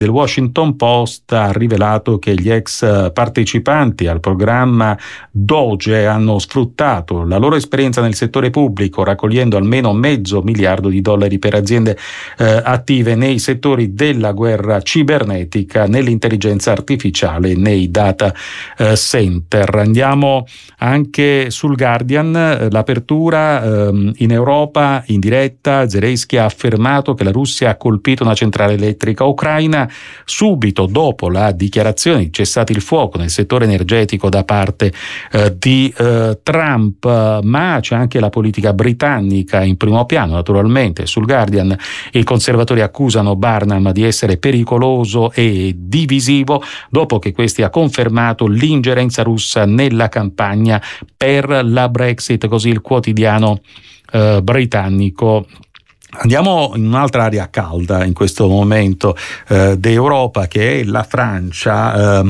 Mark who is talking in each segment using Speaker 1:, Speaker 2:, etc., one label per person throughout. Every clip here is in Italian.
Speaker 1: del Washington Post ha rivelato che gli ex partecipanti al programma Doge hanno sfruttato la loro esperienza nel settore pubblico, raccogliendo almeno $500 miliardi per aziende attive nei settori della guerra cibernetica, nell'intelligenza artificiale, nei data center. Andiamo anche sul Guardian, l'apertura in Europa in diretta. Zelensky ha affermato che la Russia ha colpito una centrale elettrica ucraina subito dopo la dichiarazione di cessate il fuoco nel settore energetico da parte di Trump, ma c'è anche la politica britannica in primo piano. Naturalmente sul Guardian i conservatori accusano Barnum di essere pericoloso e divisivo dopo che questi ha confermato l'ingerenza russa nella campagna per la Brexit, così il quotidiano britannico. Andiamo in un'altra area calda in questo momento d'Europa, che è la Francia,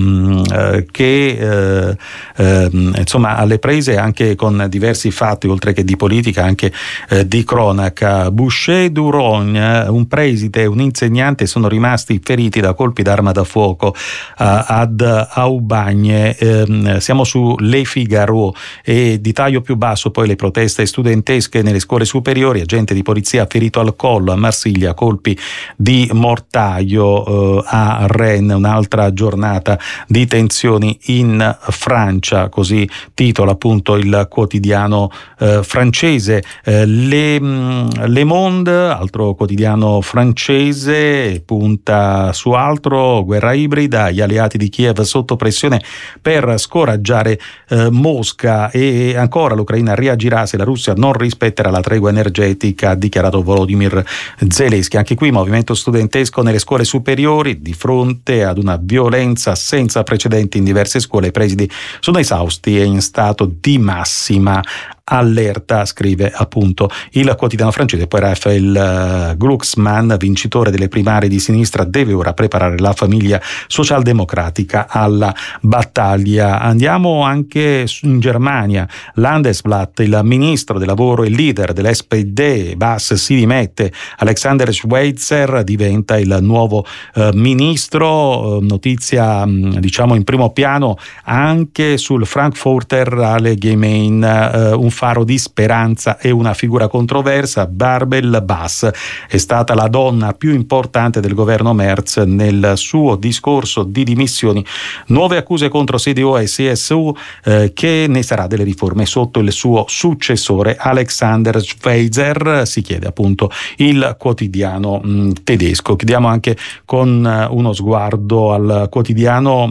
Speaker 1: che insomma alle prese anche con diversi fatti, oltre che di politica anche di cronaca. Boucher-Durogne, un preside e un insegnante sono rimasti feriti da colpi d'arma da fuoco ad Aubagne. Siamo su Le Figaro, e di taglio più basso poi le proteste studentesche nelle scuole superiori, agente di polizia ferito al collo a Marsiglia, colpi di mortaio a Rennes. Un'altra giornata di tensioni in Francia, così titola appunto il quotidiano francese. Le Monde, altro quotidiano francese, punta su altro: guerra ibrida, gli alleati di Kiev sotto pressione per scoraggiare Mosca, e ancora l'Ucraina reagirà se la Russia non rispetterà la tregua energetica, ha dichiarato Volodymyr Zelensky. Anche qui movimento studentesco nelle scuole superiori di fronte ad una violenza senza precedenti in diverse scuole. I presidi sono esausti e in stato di massima allerta, scrive appunto il quotidiano francese. Poi Raphael Glucksmann, vincitore delle primarie di sinistra, deve ora preparare la famiglia socialdemocratica alla battaglia. Andiamo anche in Germania. Landesblatt, il ministro del lavoro e leader dell'SPD Bass si dimette, Alexander Schweitzer diventa il nuovo ministro. Notizia diciamo in primo piano anche sul Frankfurter Allgemein, un faro di speranza e una figura controversa. Bärbel Bass è stata la donna più importante del governo Merz nel suo discorso di dimissioni. Nuove accuse contro CDU e CSU, che ne sarà delle riforme sotto il suo successore Alexander Schweitzer, si chiede appunto il quotidiano tedesco. Chiudiamo anche con uno sguardo al quotidiano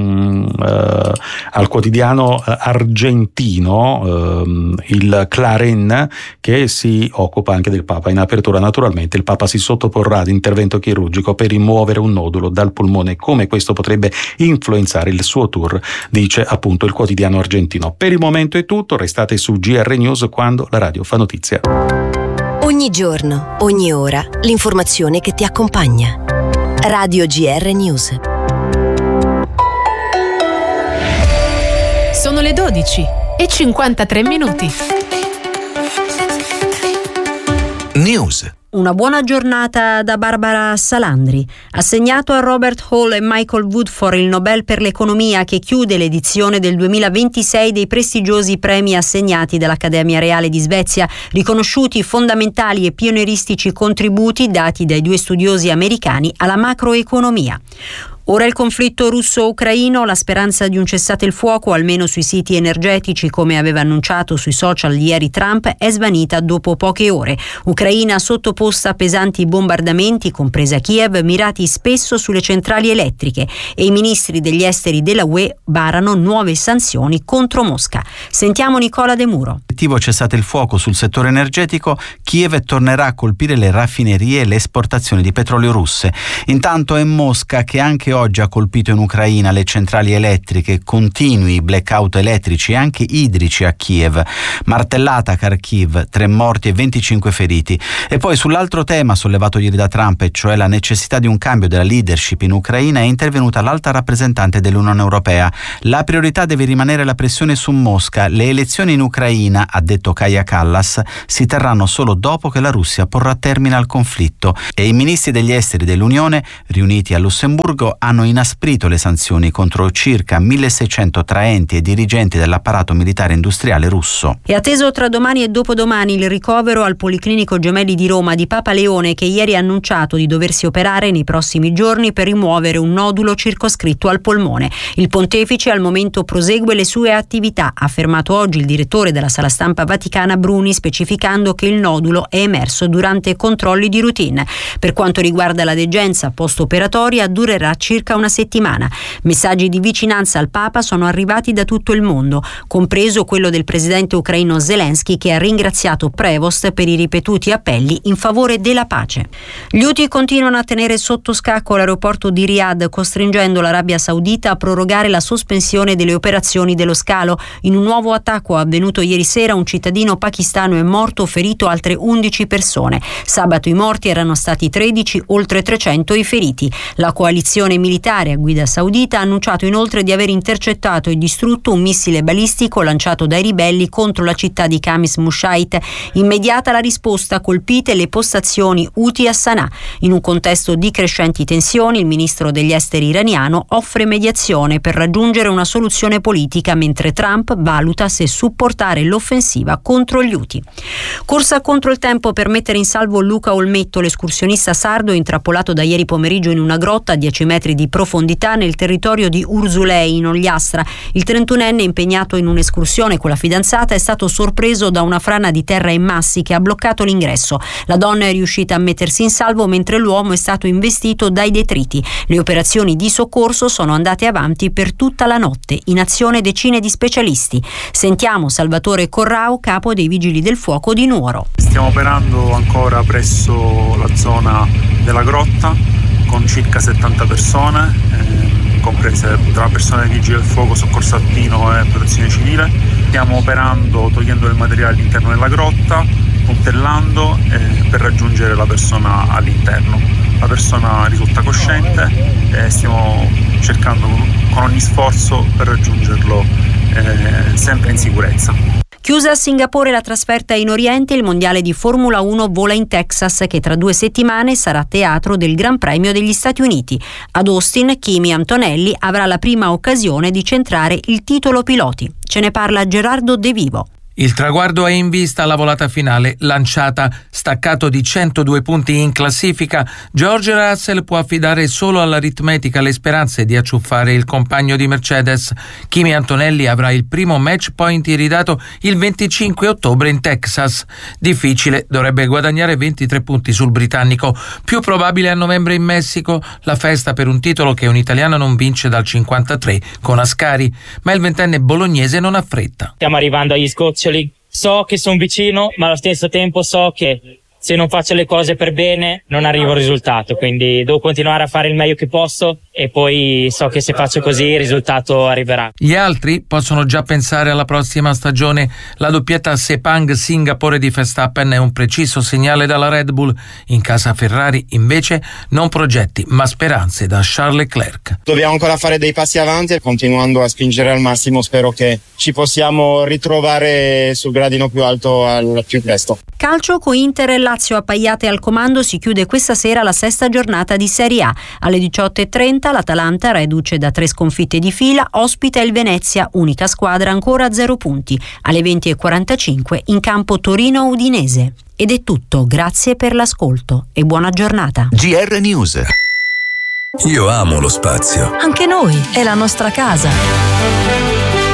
Speaker 1: argentino, il Clarín, che si occupa anche del Papa. In apertura naturalmente il Papa si sottoporrà ad intervento chirurgico per rimuovere un nodulo dal polmone. Come questo potrebbe influenzare il suo tour, dice appunto il quotidiano argentino. Per il momento è tutto, restate su GR News, quando la radio fa notizia.
Speaker 2: Ogni giorno, ogni ora, l'informazione che ti accompagna. Radio GR News.
Speaker 3: Sono le 12:53.
Speaker 4: News.
Speaker 5: Una buona giornata da Barbara Salandri. Assegnato a Robert Hall e Michael Woodford il Nobel per l'economia, che chiude l'edizione del 2026 dei prestigiosi premi assegnati dall'Accademia Reale di Svezia, riconosciuti fondamentali e pionieristici contributi dati dai due studiosi americani alla macroeconomia. Ora il conflitto russo-ucraino, la speranza di un cessate il fuoco, almeno sui siti energetici come aveva annunciato sui social ieri Trump, è svanita dopo poche ore. Ucraina sottoposta a pesanti bombardamenti, compresa Kiev, mirati spesso sulle centrali elettriche, e i ministri degli esteri della UE varano nuove sanzioni contro Mosca. Sentiamo Nicola De Muro.
Speaker 6: Obiettivo cessate il fuoco sul settore energetico, Kiev tornerà a colpire le raffinerie e le esportazioni di petrolio russe. Intanto è Mosca che anche oggi ha colpito in Ucraina le centrali elettriche, continui blackout elettrici e anche idrici a Kiev, martellata Kharkiv, 3 morti e 25 feriti. E poi sull'altro tema sollevato ieri da Trump, e cioè la necessità di un cambio della leadership in Ucraina, è intervenuta l'alta rappresentante dell'Unione Europea. La priorità deve rimanere la pressione su Mosca. Le elezioni in Ucraina, ha detto Kaja Kallas, si terranno solo dopo che la Russia porrà termine al conflitto, e i ministri degli esteri dell'Unione, riuniti a Lussemburgo, hanno inasprito le sanzioni contro circa 1600 traenti e dirigenti dell'apparato militare industriale russo.
Speaker 5: È atteso tra domani e dopodomani il ricovero al Policlinico Gemelli di Roma di Papa Leone, che ieri ha annunciato di doversi operare nei prossimi giorni per rimuovere un nodulo circoscritto al polmone. Il pontefice al momento prosegue le sue attività, ha affermato oggi il direttore della sala stampa vaticana Bruni, specificando che il nodulo è emerso durante controlli di routine. Per quanto riguarda la degenza post-operatoria, durerà circa una settimana. Messaggi di vicinanza al Papa sono arrivati da tutto il mondo, compreso quello del presidente ucraino Zelensky, che ha ringraziato Prevost per i ripetuti appelli in favore della pace. Gli Houthi continuano a tenere sotto scacco l'aeroporto di Riyadh, costringendo l'Arabia Saudita a prorogare la sospensione delle operazioni dello scalo. In un nuovo attacco avvenuto ieri sera, un cittadino pakistano è morto, ferito altre 11 persone. Sabato i morti erano stati 13, oltre 300 i feriti. La coalizione militare a guida saudita ha annunciato inoltre di aver intercettato e distrutto un missile balistico lanciato dai ribelli contro la città di Khamis Mushait. Immediata la risposta, colpite le postazioni Houthi a Sana'a. In un contesto di crescenti tensioni, il ministro degli esteri iraniano offre mediazione per raggiungere una soluzione politica, mentre Trump valuta se supportare l'offensiva contro gli Houthi. Corsa contro il tempo per mettere in salvo Luca Olmetto, l'escursionista sardo intrappolato da ieri pomeriggio in una grotta a 10 metri di profondità nel territorio di Urzulei, in Ogliastra. Il 31enne, impegnato in un'escursione con la fidanzata, è stato sorpreso da una frana di terra e massi che ha bloccato l'ingresso. La donna è riuscita a mettersi in salvo, mentre l'uomo è stato investito dai detriti. Le operazioni di soccorso sono andate avanti per tutta la notte, in azione decine di specialisti. Sentiamo Salvatore Corrao, capo dei Vigili del Fuoco di Nuoro.
Speaker 3: Stiamo operando ancora presso la zona della grotta con circa 70 persone, comprese tra persone dei Vigili del Fuoco, soccorso alpino e protezione civile. Stiamo operando togliendo il materiale all'interno della grotta, puntellando per raggiungere la persona all'interno. La persona risulta cosciente e stiamo cercando con ogni sforzo per raggiungerlo sempre in sicurezza.
Speaker 5: Chiusa a Singapore la trasferta in Oriente, il mondiale di Formula 1 vola in Texas, che tra 2 settimane sarà teatro del Gran Premio degli Stati Uniti. Ad Austin, Kimi Antonelli avrà la prima occasione di centrare il titolo piloti. Ce ne parla Gerardo De Vivo.
Speaker 7: Il traguardo è in vista alla volata finale, lanciata, staccato di 102 punti in classifica. George Russell può affidare solo all'aritmetica le speranze di acciuffare il compagno di Mercedes. Kimi Antonelli avrà il primo match point iridato il 25 ottobre in Texas. Difficile, dovrebbe guadagnare 23 punti sul britannico. Più probabile a novembre in Messico, la festa per un titolo che un italiano non vince dal 53 con Ascari. Ma il ventenne bolognese non ha fretta.
Speaker 8: Stiamo arrivando agli scoccioli. So che sono vicino, ma allo stesso tempo so che se non faccio le cose per bene non arrivo al risultato, quindi devo continuare a fare il meglio che posso e poi so che se faccio così il risultato arriverà.
Speaker 7: Gli altri possono già pensare alla prossima stagione. La doppietta Sepang-Singapore di Verstappen è un preciso segnale dalla Red Bull. In casa Ferrari invece non progetti ma speranze da Charles Leclerc.
Speaker 9: Dobbiamo ancora fare dei passi avanti e continuando a spingere al massimo spero che ci possiamo ritrovare sul gradino più alto al più presto.
Speaker 5: Calcio, con Inter e Lazio appaiate al comando, si chiude questa sera la 6ª giornata di Serie A. Alle 18:30 l'Atalanta, reduce da 3 sconfitte di fila, ospita il Venezia, unica squadra ancora a 0 punti. Alle 20:45 in campo Torino-Udinese. Ed è tutto, grazie per l'ascolto e buona giornata.
Speaker 4: GR News. Io amo lo spazio.
Speaker 2: Anche noi, è la nostra casa.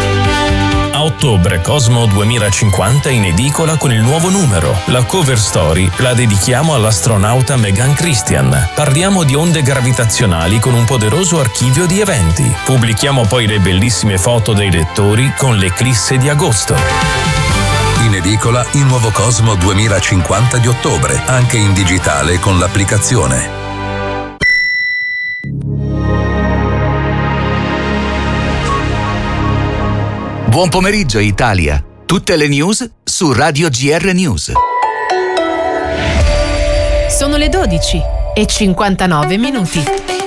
Speaker 10: A ottobre Cosmo 2050 in edicola con il nuovo numero. La cover story la dedichiamo all'astronauta Megan Christian. Parliamo di onde gravitazionali con un poderoso archivio di eventi. Pubblichiamo poi le bellissime foto dei lettori con l'eclisse di agosto.
Speaker 4: In edicola il nuovo Cosmo 2050 di ottobre, anche in digitale con l'applicazione.
Speaker 11: Buon pomeriggio Italia. Tutte le news su Radio GR News.
Speaker 12: Sono le 12:59.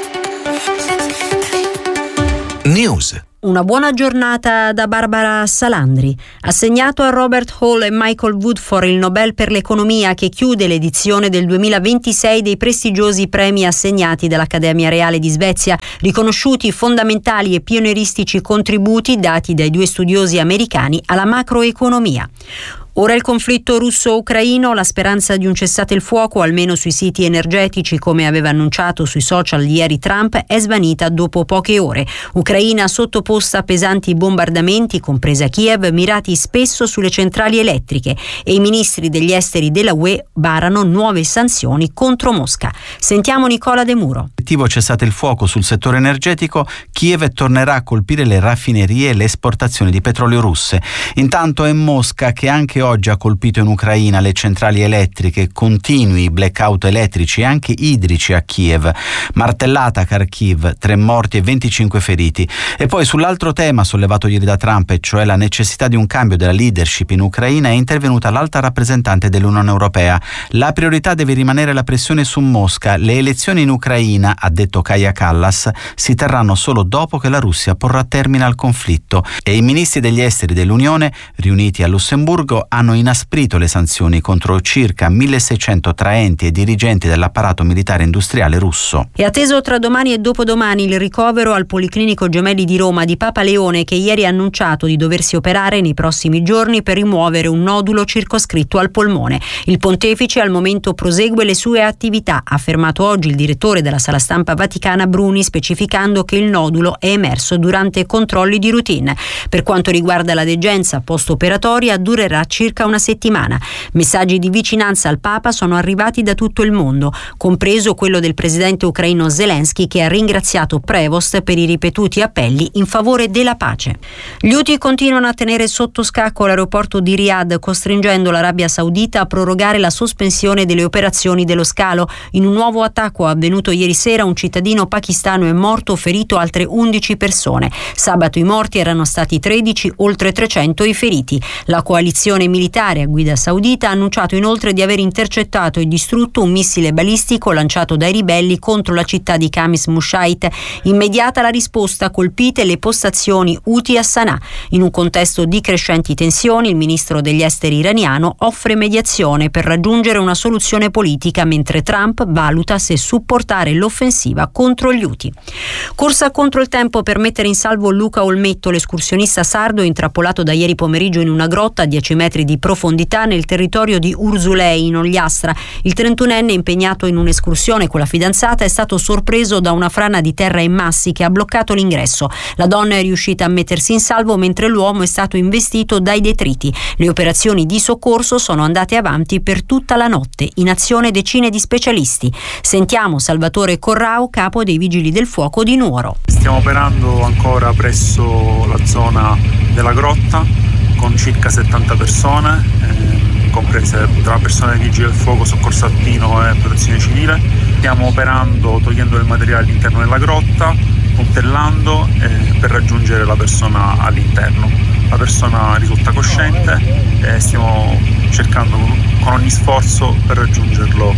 Speaker 11: News.
Speaker 5: Una buona giornata da Barbara Salandri. Assegnato a Robert Hall e Michael Woodford il Nobel per l'economia che chiude l'edizione del 2026 dei prestigiosi premi assegnati dall'Accademia Reale di Svezia, riconosciuti fondamentali e pionieristici contributi dati dai due studiosi americani alla macroeconomia. Ora il conflitto russo-ucraino, la speranza di un cessate il fuoco, almeno sui siti energetici come aveva annunciato sui social ieri Trump, è svanita dopo poche ore. Ucraina sottoposta a pesanti bombardamenti, compresa Kiev, mirati spesso sulle centrali elettriche, e i ministri degli esteri della UE varano nuove sanzioni contro Mosca. Sentiamo Nicola De Muro.
Speaker 6: L'obiettivo cessate il fuoco sul settore energetico, Kiev tornerà a colpire le raffinerie e le esportazioni di petrolio russe. Intanto è Mosca che anche oggi ha colpito in Ucraina le centrali elettriche, continui blackout elettrici e anche idrici a Kiev, martellata a Kharkiv, 3 morti e 25 feriti. E poi sull'altro tema sollevato ieri da Trump, e cioè la necessità di un cambio della leadership in Ucraina, è intervenuta l'alta rappresentante dell'Unione Europea. La priorità deve rimanere la pressione su Mosca. Le elezioni in Ucraina, ha detto Kaja Kallas, si terranno solo dopo che la Russia porrà termine al conflitto, e i ministri degli esteri dell'Unione, riuniti a Lussemburgo, hanno inasprito le sanzioni contro circa 1600 traenti e dirigenti dell'apparato militare industriale russo.
Speaker 5: È atteso tra domani e dopodomani il ricovero al Policlinico Gemelli di Roma di Papa Leone, che ieri ha annunciato di doversi operare nei prossimi giorni per rimuovere un nodulo circoscritto al polmone. Il pontefice al momento prosegue le sue attività, ha affermato oggi il direttore della Sala Stampa Vaticana Bruni, specificando che il nodulo è emerso durante controlli di routine. Per quanto riguarda la degenza post-operatoria, durerà circa una settimana. Messaggi di vicinanza al Papa sono arrivati da tutto il mondo, compreso quello del presidente ucraino Zelensky, che ha ringraziato Prevost per i ripetuti appelli in favore della pace. Gli Houthi continuano a tenere sotto scacco l'aeroporto di Riyadh, costringendo l'Arabia Saudita a prorogare la sospensione delle operazioni dello scalo. In un nuovo attacco avvenuto ieri sera, un cittadino pakistano è morto, ferito altre 11 persone. Sabato i morti erano stati 13, oltre 300 i feriti. La coalizione militare a guida saudita ha annunciato inoltre di aver intercettato e distrutto un missile balistico lanciato dai ribelli contro la città di Khamis Mushait. Immediata la risposta, colpite le postazioni Houthi a Sana'a. In un contesto di crescenti tensioni, il ministro degli esteri iraniano offre mediazione per raggiungere una soluzione politica, mentre Trump valuta se supportare l'offensiva contro gli Houthi. Corsa contro il tempo per mettere in salvo Luca Olmetto, l'escursionista sardo intrappolato da ieri pomeriggio in una grotta a 10 metri di profondità nel territorio di Urzulei in Ogliastra. Il 31enne, impegnato in un'escursione con la fidanzata, è stato sorpreso da una frana di terra e massi che ha bloccato l'ingresso. La donna è riuscita a mettersi in salvo, mentre l'uomo è stato investito dai detriti. Le operazioni di soccorso sono andate avanti per tutta la notte, in azione decine di specialisti. Sentiamo Salvatore Corrao, capo dei Vigili del Fuoco di Nuoro.
Speaker 3: Stiamo operando ancora presso la zona della grotta con circa 70 persone, comprese tra persone di Vigili del Fuoco, Soccorso Alpino e Protezione Civile. Stiamo operando togliendo il materiale all'interno della grotta, puntellando per raggiungere la persona all'interno. La persona risulta cosciente e stiamo cercando con ogni sforzo per raggiungerlo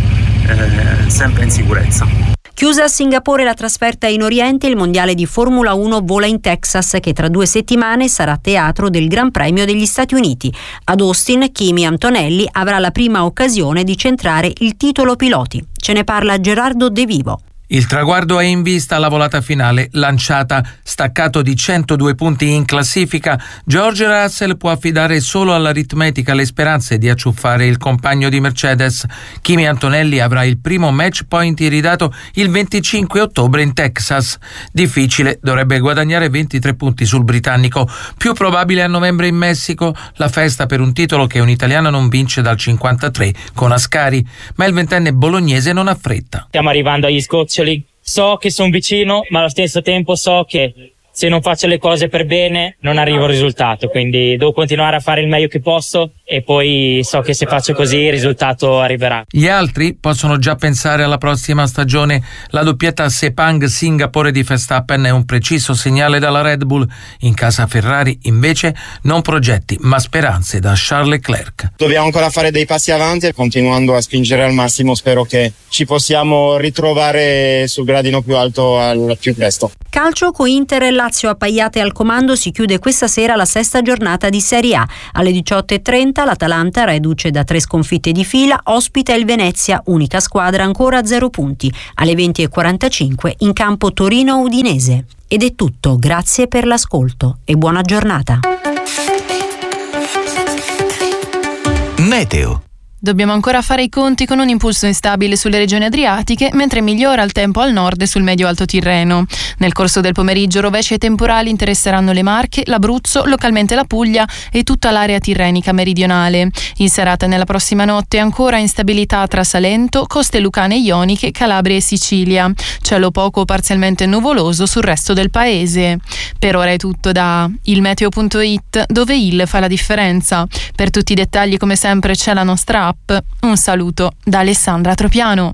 Speaker 3: sempre in sicurezza.
Speaker 5: Chiusa a Singapore la trasferta in Oriente, il mondiale di Formula 1 vola in Texas, che tra 2 settimane sarà teatro del Gran Premio degli Stati Uniti. Ad Austin, Kimi Antonelli avrà la prima occasione di centrare il titolo piloti. Ce ne parla Gerardo De Vivo.
Speaker 7: Il traguardo è in vista alla volata finale, lanciata staccato di 102 punti in classifica. George Russell può affidare solo all'aritmetica le speranze di acciuffare il compagno di Mercedes. Kimi Antonelli avrà il primo match point iridato il 25 ottobre in Texas. Difficile, dovrebbe guadagnare 23 punti sul britannico. Più probabile a novembre in Messico, la festa per un titolo che un italiano non vince dal 53 con Ascari, ma il 20enne bolognese non ha fretta.
Speaker 8: Stiamo arrivando agli sgoccioli. So che sono vicino, ma allo stesso tempo so che se non faccio le cose per bene non arrivo al risultato, quindi devo continuare a fare il meglio che posso e poi so che se faccio così il risultato arriverà.
Speaker 7: Gli altri possono già pensare alla prossima stagione. La doppietta Sepang-Singapore di Verstappen è un preciso segnale dalla Red Bull. In casa Ferrari invece non progetti ma speranze da Charles Leclerc.
Speaker 9: Dobbiamo ancora fare dei passi avanti e continuando a spingere al massimo spero che ci possiamo ritrovare sul gradino più alto al più presto.
Speaker 5: Calcio, con Inter e Lazio appaiate al comando, si chiude questa sera la sesta giornata di Serie A. Alle 18:30 l'Atalanta, reduce da 3 sconfitte di fila, ospita il Venezia, unica squadra ancora a 0 punti. Alle 20:45 in campo Torino-Udinese. Ed è tutto, grazie per l'ascolto e buona giornata.
Speaker 11: Meteo.
Speaker 12: Dobbiamo ancora fare i conti con un impulso instabile sulle regioni adriatiche, mentre migliora il tempo al nord e sul medio-alto Tirreno. Nel corso del pomeriggio rovesci e temporali interesseranno le Marche, l'Abruzzo, localmente la Puglia e tutta l'area tirrenica meridionale. In serata e nella prossima notte ancora instabilità tra Salento, coste lucane ioniche, Calabria e Sicilia. Cielo poco o parzialmente nuvoloso sul resto del paese. Per ora è tutto da ilmeteo.it, dove il fa la differenza. Per tutti i dettagli, come sempre, c'è la nostra app. Un saluto da Alessandra Tropiano.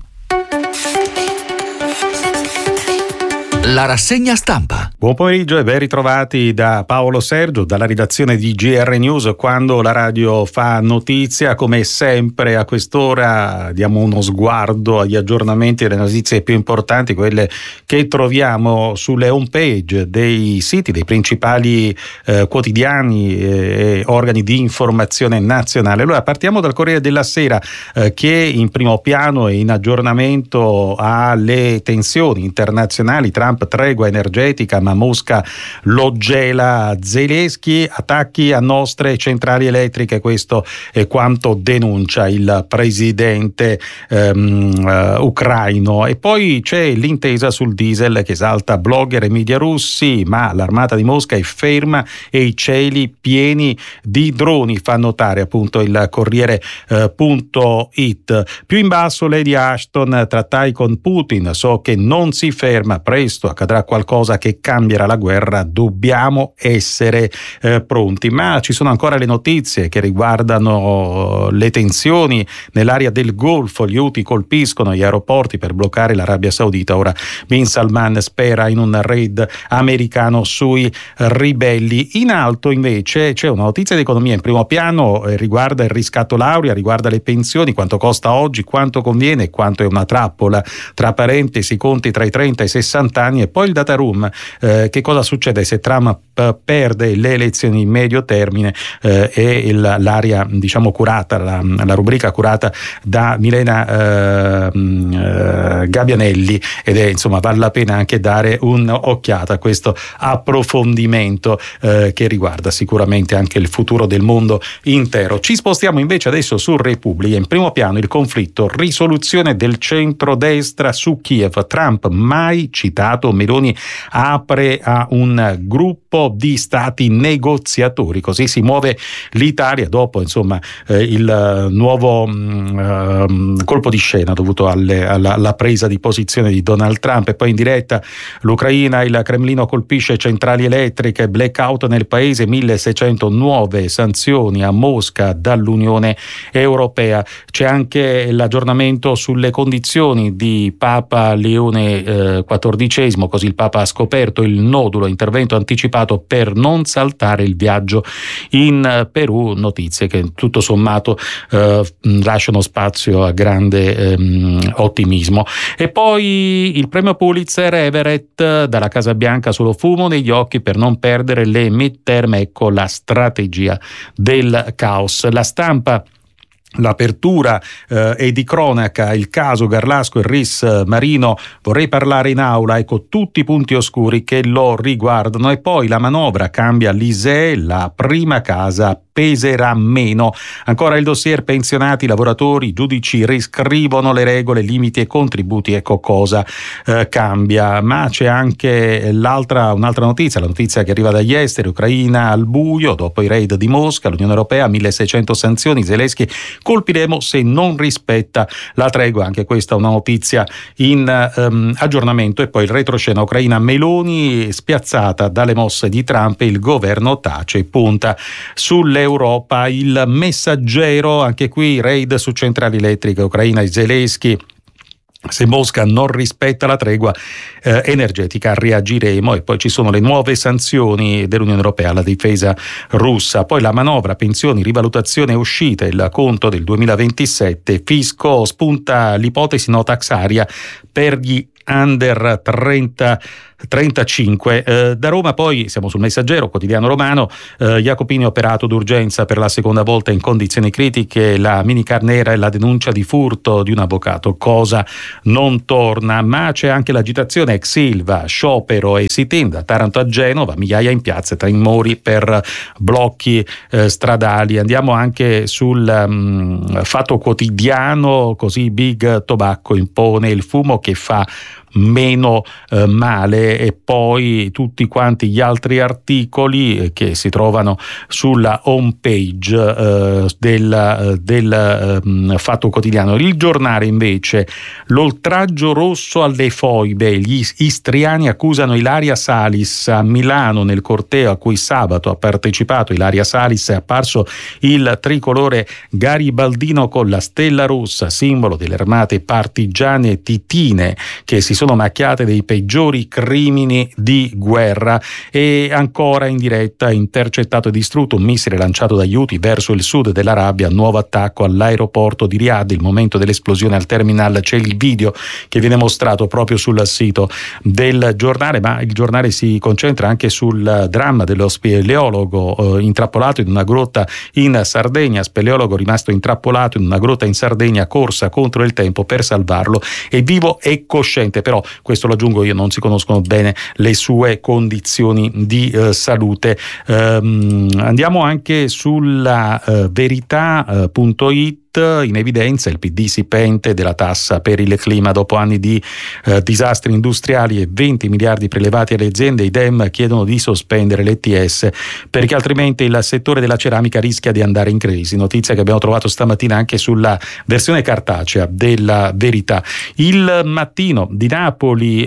Speaker 11: La rassegna stampa.
Speaker 1: Buon pomeriggio e ben ritrovati da Paolo Sergio, dalla redazione di GR News. Quando la radio fa notizia, come sempre a quest'ora diamo uno sguardo agli aggiornamenti e alle notizie più importanti, quelle che troviamo sulle home page dei siti dei principali quotidiani e organi di informazione nazionale. Allora partiamo dal Corriere della Sera, che in primo piano e in aggiornamento alle tensioni internazionali. Trump, tregua energetica, ma Mosca lo gela. Zelensky, attacchi a nostre centrali elettriche, questo è quanto denuncia il presidente ucraino. E poi c'è l'intesa sul diesel che esalta blogger e media russi, ma l'armata di Mosca è ferma e i cieli pieni di droni, fa notare appunto il Corriere.it. Più in basso Lady Ashton, trattai con Putin, so che non si ferma, presto accadrà qualcosa che cambierà la guerra, dobbiamo essere pronti. Ma ci sono ancora le notizie che riguardano le tensioni nell'area del Golfo. Gli Houthi colpiscono gli aeroporti per bloccare l'Arabia Saudita. Ora Bin Salman spera in un raid americano sui ribelli. In alto invece c'è una notizia di economia in primo piano, riguarda il riscatto laurea, riguarda le pensioni, quanto costa oggi, quanto conviene e quanto è una trappola. Tra parentesi, conti tra i 30 e i 60 anni. E poi il data room, che cosa succede se Trump perde le elezioni in medio termine, e l'area diciamo curata, la rubrica curata da Milena Gabbianelli, ed è insomma vale la pena anche dare un'occhiata a questo approfondimento che riguarda sicuramente anche il futuro del mondo intero. Ci spostiamo invece adesso su Repubblica. In primo piano il conflitto, risoluzione del centrodestra su Kiev. Trump mai citato, Meloni apre a un gruppo di stati negoziatori. Così si muove l'Italia dopo insomma il nuovo colpo di scena dovuto alla presa di posizione di Donald Trump. E poi in diretta l'Ucraina, il Cremlino colpisce centrali elettriche, blackout nel paese, 1600 nuove sanzioni a Mosca dall'Unione Europea. C'è anche l'aggiornamento sulle condizioni di Papa Leone XIV, così il Papa ha scoperto il nodulo, intervento anticipato per non saltare il viaggio in Perù. Notizie che tutto sommato lasciano spazio a grande ottimismo. E poi il premio Pulitzer, Everett, dalla Casa Bianca, solo fumo negli occhi per non perdere le midterm, ecco la strategia del caos. La Stampa, l'apertura è di cronaca, il caso Garlasco e Ris Marino, vorrei parlare in aula, ecco tutti i punti oscuri che lo riguardano. E poi la manovra cambia l'ISEE, la prima casa peserà meno. Ancora il dossier pensionati, lavoratori, giudici riscrivono le regole, limiti e contributi. Ecco cosa cambia. Ma c'è anche un'altra notizia, la notizia che arriva dagli esteri: Ucraina al buio dopo i raid di Mosca, l'Unione Europea 1600 sanzioni, Zelensky colpiremo se non rispetta la tregua. Anche questa è una notizia in aggiornamento. E poi il retroscena: Ucraina, Meloni spiazzata dalle mosse di Trump, il governo tace e punta sull'Europa. Il Messaggero, anche qui raid su centrali elettriche, Ucraina e Zelensky. Se Mosca non rispetta la tregua energetica reagiremo. E poi ci sono le nuove sanzioni dell'Unione Europea alla difesa russa. Poi la manovra, pensioni, rivalutazione uscita, il conto del 2027, fisco, spunta l'ipotesi no tax area per gli under 35. Da Roma poi siamo sul Messaggero, quotidiano romano. Jacopini operato d'urgenza per la seconda volta in condizioni critiche, la minicar nera e la denuncia di furto di un avvocato. Cosa non torna? Ma c'è anche l'agitazione ex Ilva, sciopero e sit-in da Taranto a Genova, migliaia in piazza, timori per blocchi stradali. Andiamo anche sul Fatto Quotidiano, così Big Tobacco impone il fumo che fa meno male. E poi tutti quanti gli altri articoli che si trovano sulla home page del Fatto Quotidiano. Il Giornale invece: l'oltraggio rosso alle foibe, gli istriani accusano Ilaria Salis. A Milano, nel corteo a cui sabato ha partecipato Ilaria Salis, è apparso il tricolore garibaldino con la stella rossa, simbolo delle armate partigiane titine, che si sono macchiate dei peggiori crimini di guerra. E ancora in diretta: intercettato e distrutto un missile lanciato dagli Houthi verso il sud dell'Arabia, nuovo attacco all'aeroporto di Riyadh, il momento dell'esplosione al terminal. C'è il video che viene mostrato proprio sul sito del Giornale, ma il Giornale si concentra anche sul dramma dello speleologo intrappolato in una grotta in Sardegna, speleologo rimasto intrappolato in una grotta in Sardegna, corsa contro il tempo per salvarlo, è vivo e cosciente, però questo lo aggiungo io, non si conoscono bene le sue condizioni di salute. Andiamo anche sulla verità.it. In evidenza il PD si pente della tassa per il clima dopo anni di disastri industriali e 20 miliardi prelevati alle aziende. I Dem chiedono di sospendere l'ETS perché altrimenti il settore della ceramica rischia di andare in crisi. Notizia che abbiamo trovato stamattina anche sulla versione cartacea della Verità. Il Mattino di Napoli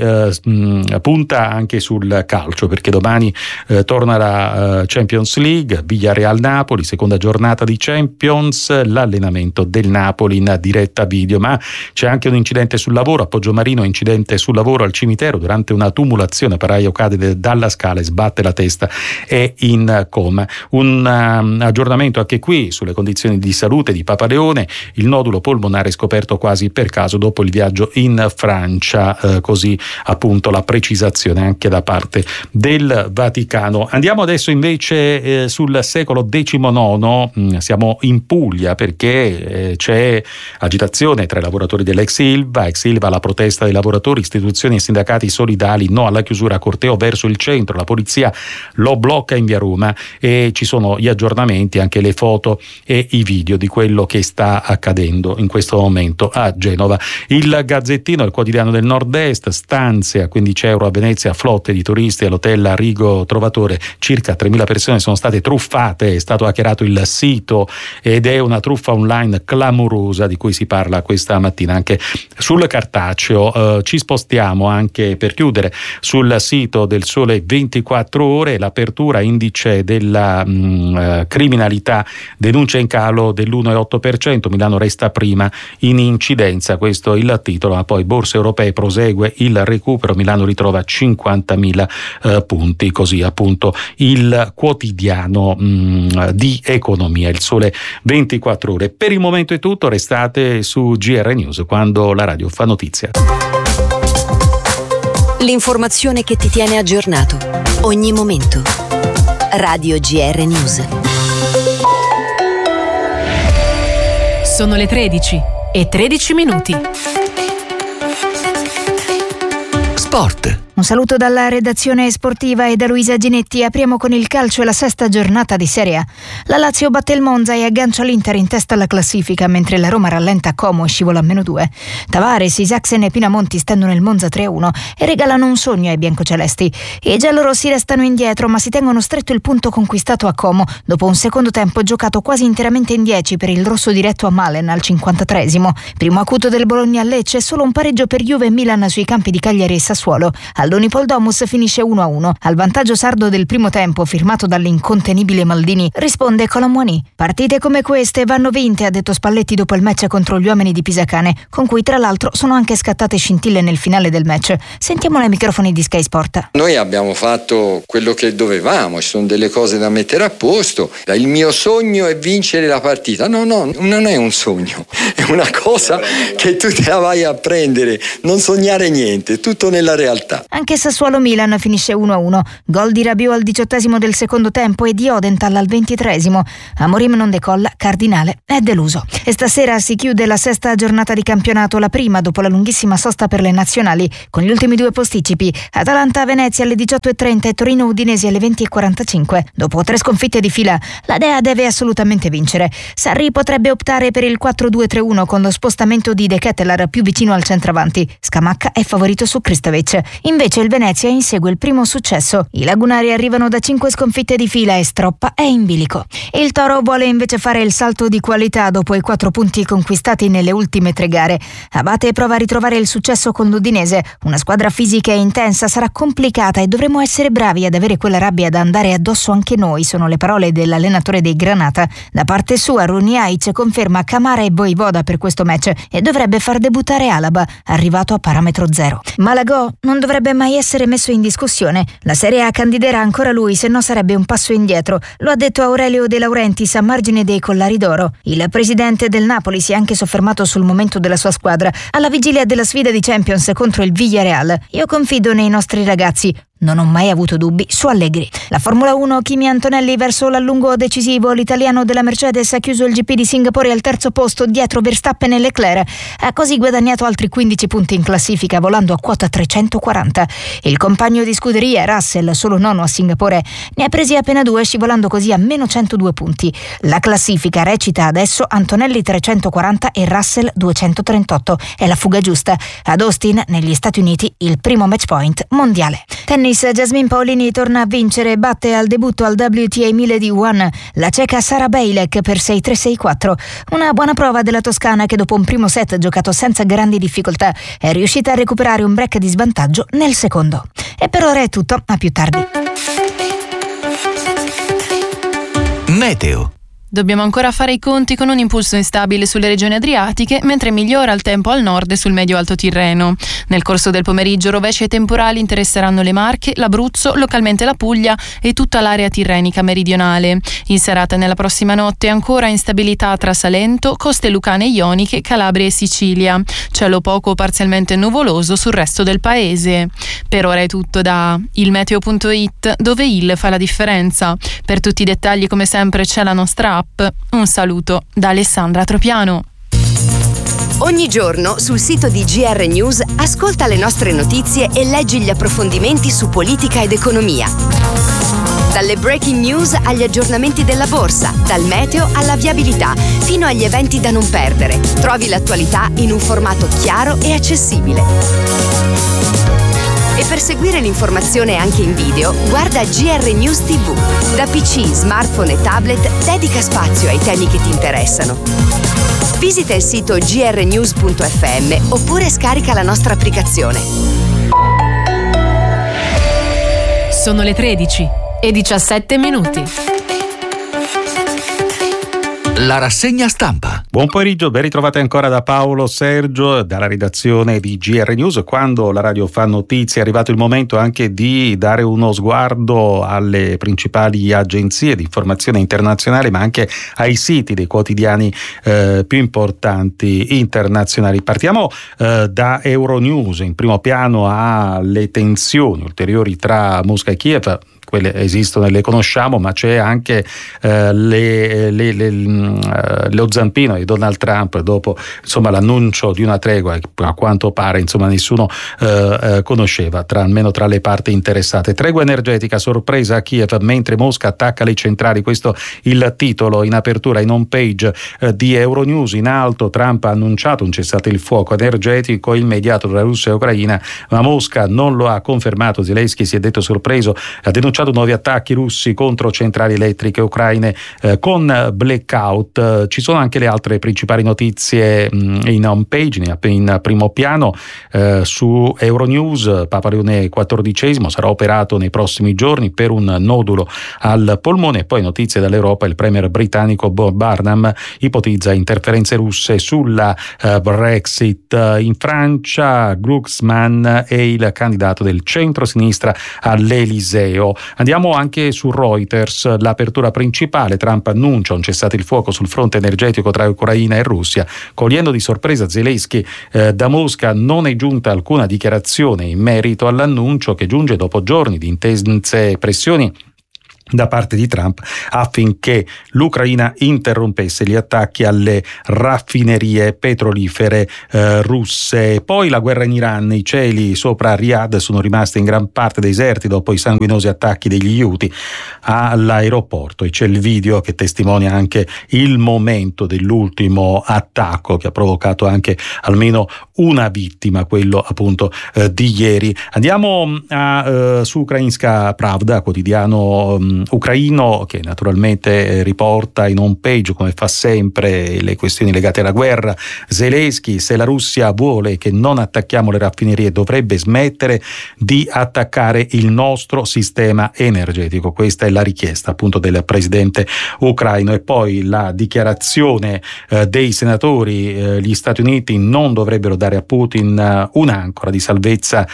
Speaker 1: punta anche sul calcio, perché domani torna la Champions League, Villarreal-Napoli, seconda giornata di Champions, l'allenamento del Napoli in diretta video. Ma c'è anche un incidente sul lavoro a Poggiomarino, incidente sul lavoro al cimitero durante una tumulazione, Paraio cade dalla scala e sbatte la testa, è in coma. Un aggiornamento anche qui sulle condizioni di salute di Papa Leone, il nodulo polmonare scoperto quasi per caso dopo il viaggio in Francia, così appunto la precisazione anche da parte del Vaticano. Andiamo adesso invece sul secolo XIX, siamo in Puglia, perché c'è agitazione tra i lavoratori dell'ex Ilva, la protesta dei lavoratori, istituzioni e sindacati solidali, no alla chiusura, corteo verso il centro, la polizia lo blocca in via Roma, e ci sono gli aggiornamenti, anche le foto e i video di quello che sta accadendo in questo momento a Genova. Il Gazzettino, il quotidiano del Nord-Est: stanze a 15 euro a Venezia, flotte di turisti all'hotel Rigo Trovatore, circa 3.000 persone sono state truffate, è stato hackerato il sito ed è una truffa online clamorosa di cui si parla questa mattina anche sul cartaceo. Ci spostiamo anche, per chiudere, sul sito del Sole 24 Ore, l'apertura, indice della criminalità, denuncia in calo dell'1,8%, Milano resta prima in incidenza, questo è il titolo. Ma poi borse europee, prosegue il recupero, Milano ritrova 50.000 punti, così appunto il quotidiano di economia, il Sole 24 Ore. Per il momento è tutto, restate su GR News, quando la radio fa notizia.
Speaker 2: L'informazione che ti tiene aggiornato, ogni momento. Radio GR News.
Speaker 12: Sono le 13:13.
Speaker 11: Sport.
Speaker 13: Un saluto dalla redazione sportiva e da Luisa Ginetti. Apriamo con il calcio e la sesta giornata di Serie A. La Lazio batte il Monza e aggancia l'Inter in testa alla classifica, mentre la Roma rallenta a Como e scivola a -2. Tavares, Isaacsen e Pinamonti stendono il Monza 3-1 e regalano un sogno ai biancocelesti. I giallorossi restano indietro, ma si tengono stretto il punto conquistato a Como dopo un secondo tempo giocato quasi interamente in 10 per il rosso diretto a Malen al 53esimo. Primo acuto del Bologna a Lecce, solo un pareggio per Juve e Milan sui campi di Cagliari e Sassuolo. All'Unipol-Domus finisce 1-1. Al vantaggio sardo del primo tempo, firmato dall'incontenibile Maldini, risponde Colomboani. Partite come queste vanno vinte, ha detto Spalletti dopo il match contro gli uomini di Pisacane, con cui tra l'altro sono anche scattate scintille nel finale del match. Sentiamo ai microfoni di Sky Sport.
Speaker 14: Noi abbiamo fatto quello che dovevamo, ci sono delle cose da mettere a posto. Il mio sogno è vincere la partita. No, non è un sogno, è una cosa che tu te la vai a prendere, non sognare niente, tutto nella realtà.
Speaker 13: Anche Sassuolo-Milan finisce 1-1. Gol di Rabiot al 18esimo del secondo tempo e di Odenthal al 23esimo. Amorim non decolla, Cardinale è deluso. E stasera si chiude la sesta giornata di campionato, la prima dopo la lunghissima sosta per le nazionali, con gli ultimi due posticipi: Atalanta-Venezia alle 18:30 e Torino-Udinese alle 20:45. Dopo 3 sconfitte di fila, la Dea deve assolutamente vincere. Sarri potrebbe optare per il 4-2-3-1 con lo spostamento di De Ketelaar più vicino al centravanti. Scamacca è favorito su Krstovic. Invece il Venezia insegue il primo successo. I lagunari arrivano da 5 sconfitte di fila e Stroppa è in bilico. Il Toro vuole invece fare il salto di qualità dopo i 4 punti conquistati nelle ultime 3 gare. Abate prova a ritrovare il successo con l'Udinese. Una squadra fisica e intensa sarà complicata e dovremo essere bravi ad avere quella rabbia da andare addosso anche noi, sono le parole dell'allenatore dei Granata. Da parte sua Runjaic conferma Camara e Voivoda per questo match e dovrebbe far debuttare Alaba, arrivato a parametro 0. Malagò non dovrebbe mai essere messo in discussione. La Serie A candiderà ancora lui, se no sarebbe un passo indietro. Lo ha detto Aurelio De Laurentiis a margine dei Collari d'Oro. Il presidente del Napoli si è anche soffermato sul momento della sua squadra alla vigilia della sfida di Champions contro il Villarreal. Io confido nei nostri ragazzi. Non ho mai avuto dubbi su Allegri. La Formula 1, Kimi Antonelli verso l'allungo decisivo. L'italiano della Mercedes ha chiuso il GP di Singapore al 3° posto dietro Verstappen e Leclerc. Ha così guadagnato altri 15 punti in classifica, volando a quota 340. Il compagno di scuderia, Russell, solo 9° a Singapore, ne ha presi appena 2, scivolando così a meno 102 punti. La classifica recita adesso Antonelli 340 e Russell 238. È la fuga giusta. Ad Austin, negli Stati Uniti, il primo match point mondiale. Tennis, Jasmine Paolini torna a vincere, batte al debutto al WTA 1000 di Wuhan la ceca Sara Bejlek per 6-3-6-4. Una buona prova della toscana che dopo un primo set giocato senza grandi difficoltà è riuscita a recuperare un break di svantaggio nel secondo. E per ora è tutto, a più tardi.
Speaker 11: Meteo.
Speaker 12: Dobbiamo ancora fare i conti con un impulso instabile sulle regioni adriatiche, mentre migliora il tempo al nord e sul medio-alto Tirreno. Nel corso del pomeriggio rovesci e temporali interesseranno le Marche, l'Abruzzo, localmente la Puglia e tutta l'area tirrenica meridionale. In serata e nella prossima notte ancora instabilità tra Salento, coste lucane ioniche, Calabria e Sicilia. Cielo poco o parzialmente nuvoloso sul resto del paese. Per ora è tutto da ilmeteo.it, dove il fa la differenza. Per tutti i dettagli, come sempre, c'è la nostra app. Un saluto da Alessandra Tropiano.
Speaker 2: Ogni giorno sul sito di GR News ascolta le nostre notizie e leggi gli approfondimenti su politica ed economia. Dalle breaking news agli aggiornamenti della borsa, dal meteo alla viabilità, fino agli eventi da non perdere. Trovi l'attualità in un formato chiaro e accessibile. E per seguire l'informazione anche in video, guarda GR News TV. Da PC, smartphone e tablet, dedica spazio ai temi che ti interessano. Visita il sito grnews.fm oppure scarica la nostra applicazione.
Speaker 15: Sono le 13:17.
Speaker 11: La rassegna stampa.
Speaker 1: Buon pomeriggio, ben ritrovate ancora da Paolo Sergio, dalla redazione di GR News. Quando la radio fa notizie è arrivato il momento anche di dare uno sguardo alle principali agenzie di informazione internazionale, ma anche ai siti dei quotidiani più importanti internazionali. Partiamo da Euronews. In primo piano ha le tensioni ulteriori tra Mosca e Kiev. quelle esistono e le conosciamo, ma c'è anche lo zampino di Donald Trump dopo l'annuncio di una tregua che a quanto pare nessuno conosceva, almeno tra le parti interessate. Tregua energetica, sorpresa a Kiev mentre Mosca attacca le centrali, questo il titolo in apertura in home page di Euronews. In alto Trump ha annunciato un cessate il fuoco energetico immediato tra Russia e Ucraina, ma Mosca non lo ha confermato. Zelensky si è detto sorpreso, ha denunciato nuovi attacchi russi contro centrali elettriche ucraine con blackout. Ci sono anche le altre principali notizie in home page, in primo piano su Euronews. Papa Leone XIV sarà operato nei prossimi giorni per un nodulo al polmone. Poi notizie dall'Europa: il premier britannico Bob Barnum ipotizza interferenze russe sulla Brexit. In Francia Glucksmann è il candidato del centro-sinistra all'Eliseo. Andiamo anche su Reuters, l'apertura principale: Trump annuncia un cessate il fuoco sul fronte energetico tra Ucraina e Russia, cogliendo di sorpresa Zelensky. Da Mosca non è giunta alcuna dichiarazione in merito all'annuncio, che giunge dopo giorni di intense pressioni da parte di Trump affinché l'Ucraina interrompesse gli attacchi alle raffinerie petrolifere russe. Poi la guerra in Iran: i cieli sopra Riyadh sono rimasti in gran parte deserti dopo i sanguinosi attacchi degli Houthi all'aeroporto, e c'è il video che testimonia anche il momento dell'ultimo attacco che ha provocato anche almeno una vittima, quello appunto di ieri. Andiamo su Ukrainska Pravda, quotidiano ucraino, che naturalmente riporta in home page, come fa sempre, le questioni legate alla guerra. Zelensky: se la Russia vuole che non attacchiamo le raffinerie, dovrebbe smettere di attaccare il nostro sistema energetico. Questa è la richiesta appunto del presidente ucraino. E poi la dichiarazione dei senatori: gli Stati Uniti non dovrebbero dare a Putin un'ancora di salvezza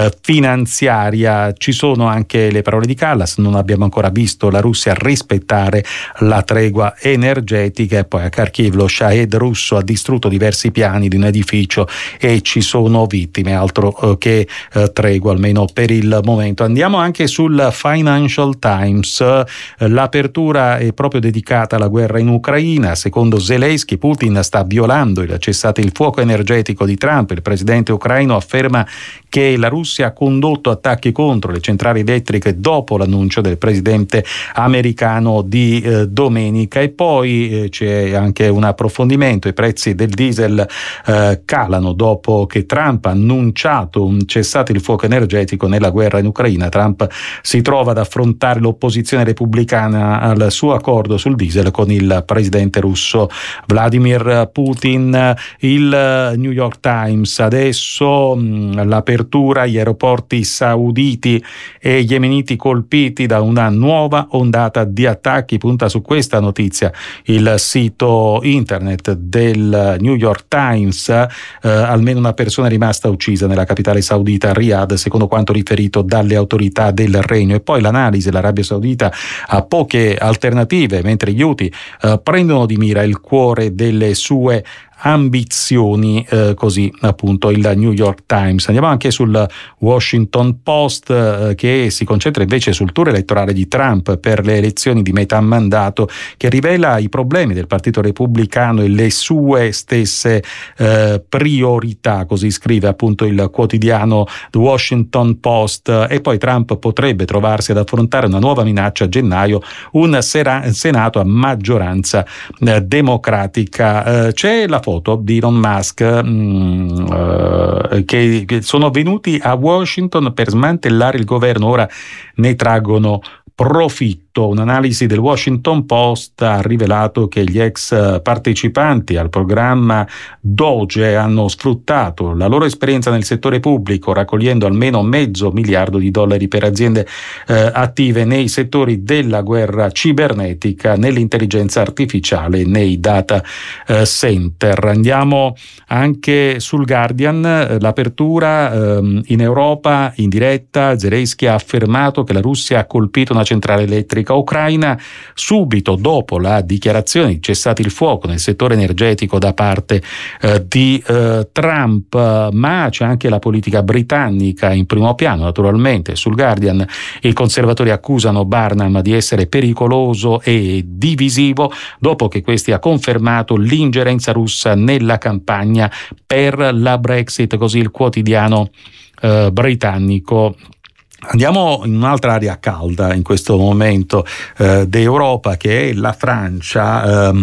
Speaker 1: finanziaria. Ci sono anche le parole di Kallas: non abbiamo ancora visto la Russia rispettare la tregua energetica. E poi a Kharkiv lo Shahed russo ha distrutto diversi piani di un edificio e ci sono vittime, altro che tregua, almeno per il momento. Andiamo anche sul Financial Times, l'apertura è proprio dedicata alla guerra in Ucraina. Secondo Zelensky, Putin sta violando il cessate il fuoco energetico di Trump. Il presidente ucraino afferma che la Russia ha condotto attacchi contro le centrali elettriche dopo l'annuncio del presidente americano di domenica. E poi c'è anche un approfondimento: i prezzi del diesel calano dopo che Trump ha annunciato un cessate il fuoco energetico nella guerra in Ucraina. Trump si trova ad affrontare l'opposizione repubblicana al suo accordo sul diesel con il presidente russo Vladimir Putin. Il New York Times adesso, l'apertura: gli aeroporti sauditi e yemeniti colpiti da una nuova ondata di attacchi. Punta su questa notizia il sito internet del New York Times. Almeno una persona è rimasta uccisa nella capitale saudita Riyadh, secondo quanto riferito dalle autorità del regno. E poi l'analisi: l'Arabia Saudita ha poche alternative mentre gli Houthi prendono di mira il cuore delle sue ambizioni, così appunto il New York Times. Andiamo anche sul Washington Post, che si concentra invece sul tour elettorale di Trump per le elezioni di metà mandato, che rivela i problemi del Partito Repubblicano e le sue stesse priorità, così scrive appunto il quotidiano The Washington Post. E poi Trump potrebbe trovarsi ad affrontare una nuova minaccia a gennaio: un Senato a maggioranza democratica. C'è la foto di Elon Musk che sono venuti a Washington per smantellare il governo, ora ne traggono profitto. Un'analisi del Washington Post ha rivelato che gli ex partecipanti al programma Doge hanno sfruttato la loro esperienza nel settore pubblico, raccogliendo almeno $500 milioni per aziende attive nei settori della guerra cibernetica, nell'intelligenza artificiale, nei data center. Andiamo anche sul Guardian, l'apertura in Europa in diretta: Zelensky ha affermato che la Russia ha colpito una centrale elettrica ucraina, subito dopo la dichiarazione di cessate il fuoco nel settore energetico da parte di Trump, ma c'è anche la politica britannica in primo piano. Naturalmente sul Guardian i conservatori accusano Barnum di essere pericoloso e divisivo dopo che questi ha confermato l'ingerenza russa nella campagna per la Brexit, così il quotidiano britannico. Andiamo in un'altra area calda in questo momento d'Europa, che è la Francia,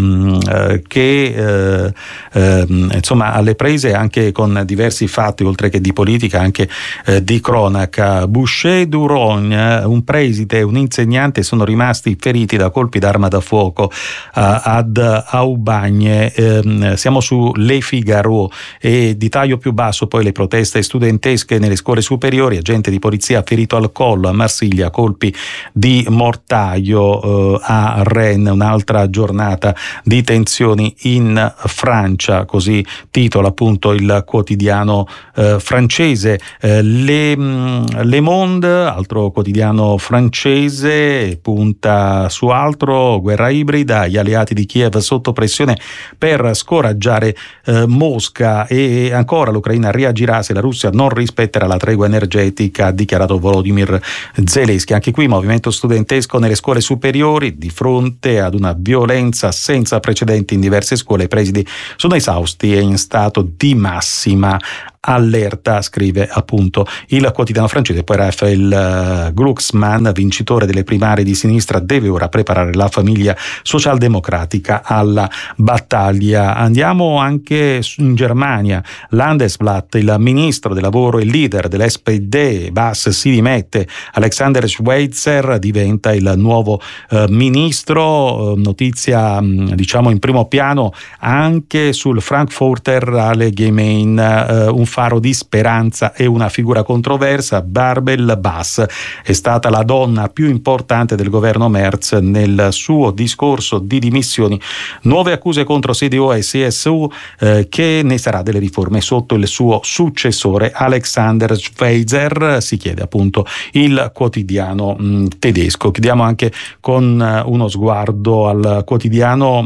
Speaker 1: che insomma alle prese anche con diversi fatti, oltre che di politica anche di cronaca. Bouchet-Durogne, un preside e un insegnante sono rimasti feriti da colpi d'arma da fuoco ad Aubagne. Siamo su Le Figaro, e di taglio più basso poi le proteste studentesche nelle scuole superiori, agente di polizia ferito al collo a Marsiglia, colpi di mortaio a Rennes. Un'altra giornata di tensioni in Francia, così titola appunto il quotidiano francese. Le Monde, altro quotidiano francese, punta su altro: guerra ibrida, gli alleati di Kiev sotto pressione per scoraggiare Mosca, e ancora l'Ucraina reagirà se la Russia non rispetterà la tregua energetica, ha dichiarato Volodymyr Zelensky. Anche qui movimento studentesco nelle scuole superiori di fronte ad una violenza senza precedenti in diverse scuole. I presidi sono esausti e in stato di massima allerta, scrive appunto il quotidiano francese. Poi Raphael Glucksmann, vincitore delle primarie di sinistra, deve ora preparare la famiglia socialdemocratica alla battaglia. Andiamo anche in Germania. Landesblatt, il ministro del lavoro e leader dell'SPD Bass si dimette, Alexander Schweitzer diventa il nuovo ministro. Notizia diciamo in primo piano anche sul Frankfurter Allgemein, un faro di speranza e una figura controversa. Bärbel Bass è stata la donna più importante del governo Merz nel suo discorso di dimissioni. Nuove accuse contro CDU e CSU, che ne sarà delle riforme sotto il suo successore Alexander Schweitzer, si chiede appunto il quotidiano tedesco. Chiudiamo anche con uno sguardo al quotidiano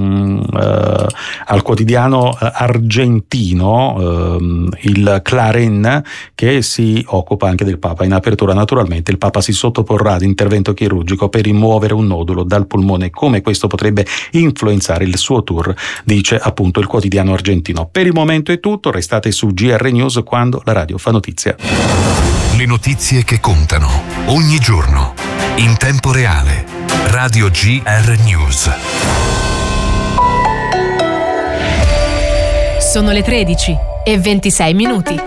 Speaker 1: argentino, il Clarín, che si occupa anche del Papa. In apertura naturalmente il Papa si sottoporrà ad intervento chirurgico per rimuovere un nodulo dal polmone. Come questo potrebbe influenzare il suo tour, dice appunto il quotidiano argentino. Per il momento è tutto, restate su GR News quando la radio fa notizia.
Speaker 4: Le notizie che contano ogni giorno in tempo reale. Radio GR News.
Speaker 15: Sono le 13:26.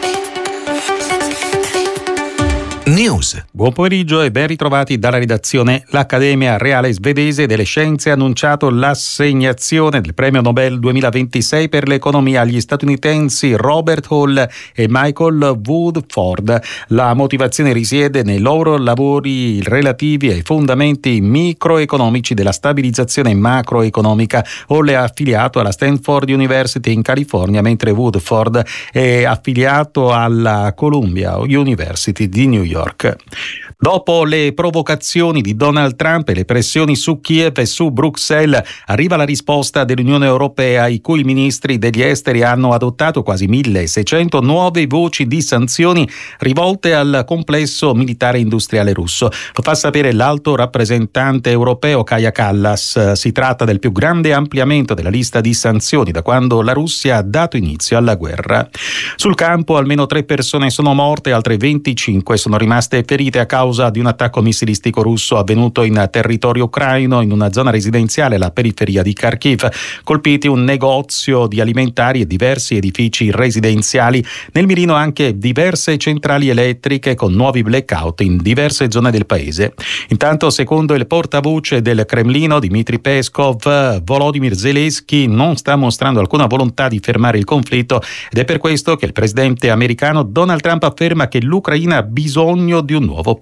Speaker 11: News.
Speaker 1: Buon pomeriggio e ben ritrovati dalla redazione. L'Accademia Reale Svedese delle Scienze ha annunciato l'assegnazione del premio Nobel 2026 per l'economia agli statunitensi Robert Hall e Michael Woodford. La motivazione risiede nei loro lavori relativi ai fondamenti microeconomici della stabilizzazione macroeconomica. Hall è affiliato alla Stanford University in California, mentre Woodford è affiliato alla Columbia University di New York. Dopo le provocazioni di Donald Trump e le pressioni su Kiev e su Bruxelles, arriva la risposta dell'Unione Europea, i cui ministri degli esteri hanno adottato quasi 1.600 nuove voci di sanzioni rivolte al complesso militare industriale russo. Lo fa sapere l'alto rappresentante europeo Kaja Kallas. Si tratta del più grande ampliamento della lista di sanzioni da quando la Russia ha dato inizio alla guerra. Sul campo almeno 3 persone sono morte, altre 25 sono rimaste ferite a causa di un attacco missilistico russo avvenuto in territorio ucraino in una zona residenziale alla periferia di Kharkiv. Colpiti un negozio di alimentari e diversi edifici residenziali. Nel mirino anche diverse centrali elettriche con nuovi blackout in diverse zone del paese. Intanto, secondo il portavoce del Cremlino Dmitry Peskov, Volodymyr Zelensky non sta mostrando alcuna volontà di fermare il conflitto ed è per questo che il presidente americano Donald Trump afferma che l'Ucraina ha bisogno di un nuovo presidente.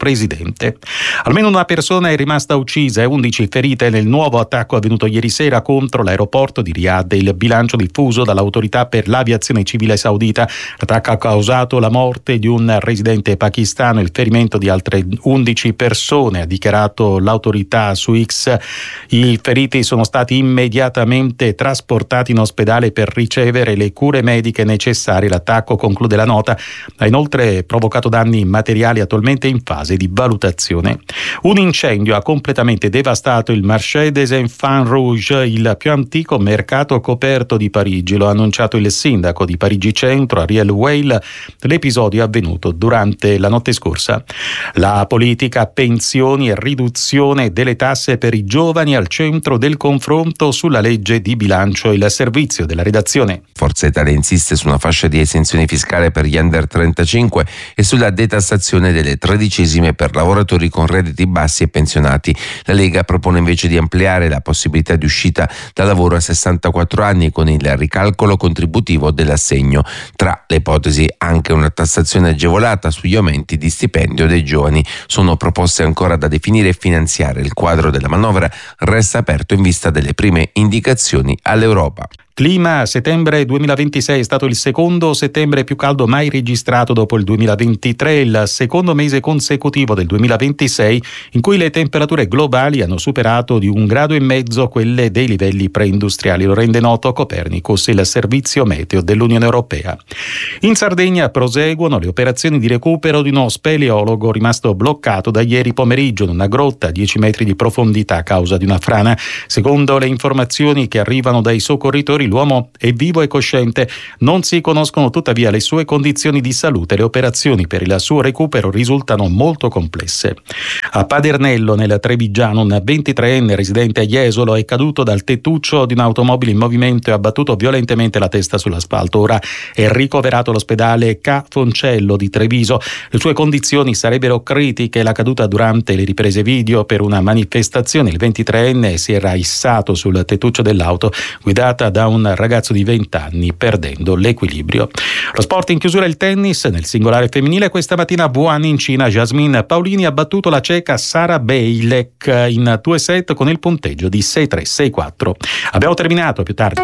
Speaker 1: residente. Almeno una persona è rimasta uccisa e 11 ferite nel nuovo attacco avvenuto ieri sera contro l'aeroporto di Riyadh. Il bilancio diffuso dall'autorità per l'aviazione civile saudita: l'attacco ha causato la morte di un residente pakistano e il ferimento di altre 11 persone, ha dichiarato l'autorità su X. I feriti sono stati immediatamente trasportati in ospedale per ricevere le cure mediche necessarie. L'attacco, conclude la nota, ha inoltre provocato danni materiali attualmente in fase di valutazione. Un incendio ha completamente devastato il Marché des Enfants Rouges, il più antico mercato coperto di Parigi. Lo ha annunciato il sindaco di Parigi Centro, Ariel Weil. L'episodio è avvenuto durante la notte scorsa. La politica, pensioni e riduzione delle tasse per i giovani al centro del confronto sulla legge di bilancio. Il servizio della redazione.
Speaker 16: Forza Italia insiste su una fascia di esenzione fiscale per gli under 35 e sulla detassazione delle tredicesime per lavoratori con redditi bassi e pensionati. La Lega propone invece di ampliare la possibilità di uscita dal lavoro a 64 anni con il ricalcolo contributivo dell'assegno. Tra le ipotesi anche una tassazione agevolata sugli aumenti di stipendio dei giovani. Sono proposte ancora da definire e finanziare. Il quadro della manovra resta aperto in vista delle prime indicazioni all'Europa.
Speaker 1: Clima: settembre 2026 è stato il secondo settembre più caldo mai registrato dopo il 2023, il secondo mese consecutivo del 2026 in cui le temperature globali hanno superato di 1,5 gradi quelle dei livelli preindustriali. Lo rende noto Copernicus, il servizio meteo dell'Unione Europea. In Sardegna proseguono le operazioni di recupero di uno speleologo rimasto bloccato da ieri pomeriggio in una grotta a 10 metri di profondità a causa di una frana. Secondo le informazioni che arrivano dai soccorritori, l'uomo è vivo e cosciente. Non si conoscono tuttavia le sue condizioni di salute. Le operazioni per il suo recupero risultano molto complesse. A Padernello, nel Trevigiano, un 23enne residente a Jesolo è caduto dal tettuccio di un'automobile in movimento e ha battuto violentemente la testa sull'asfalto. Ora è ricoverato all'ospedale Ca' Foncello di Treviso. Le sue condizioni sarebbero critiche. La caduta durante le riprese video per una manifestazione. Il 23enne si era issato sul tettuccio dell'auto guidata da un ragazzo di 20 anni, perdendo l'equilibrio. Lo sport in chiusura: il tennis nel singolare femminile. Questa mattina a Wuhan in Cina, Jasmine Paolini ha battuto la ceca Sara Bejlek in 2 set con il punteggio di 6-3, 6-4. Abbiamo terminato, più tardi.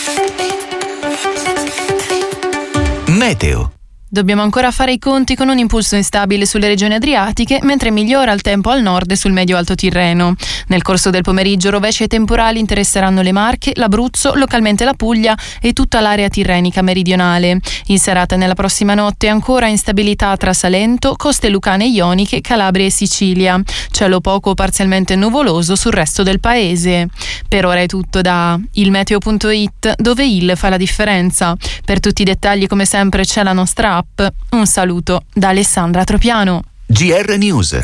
Speaker 11: Meteo.
Speaker 12: Dobbiamo ancora fare i conti con un impulso instabile sulle regioni adriatiche, mentre migliora il tempo al nord e sul medio-alto Tirreno. Nel corso del pomeriggio rovesci e temporali interesseranno le Marche, l'Abruzzo, localmente la Puglia e tutta l'area tirrenica meridionale. In serata e nella prossima notte ancora instabilità tra Salento, coste lucane ioniche, Calabria e Sicilia. Cielo poco o parzialmente nuvoloso sul resto del paese. Per ora è tutto da ilmeteo.it, dove il fa la differenza. Per tutti i dettagli, come sempre, c'è la nostra app. Un saluto da Alessandra Tropiano.
Speaker 11: GR News.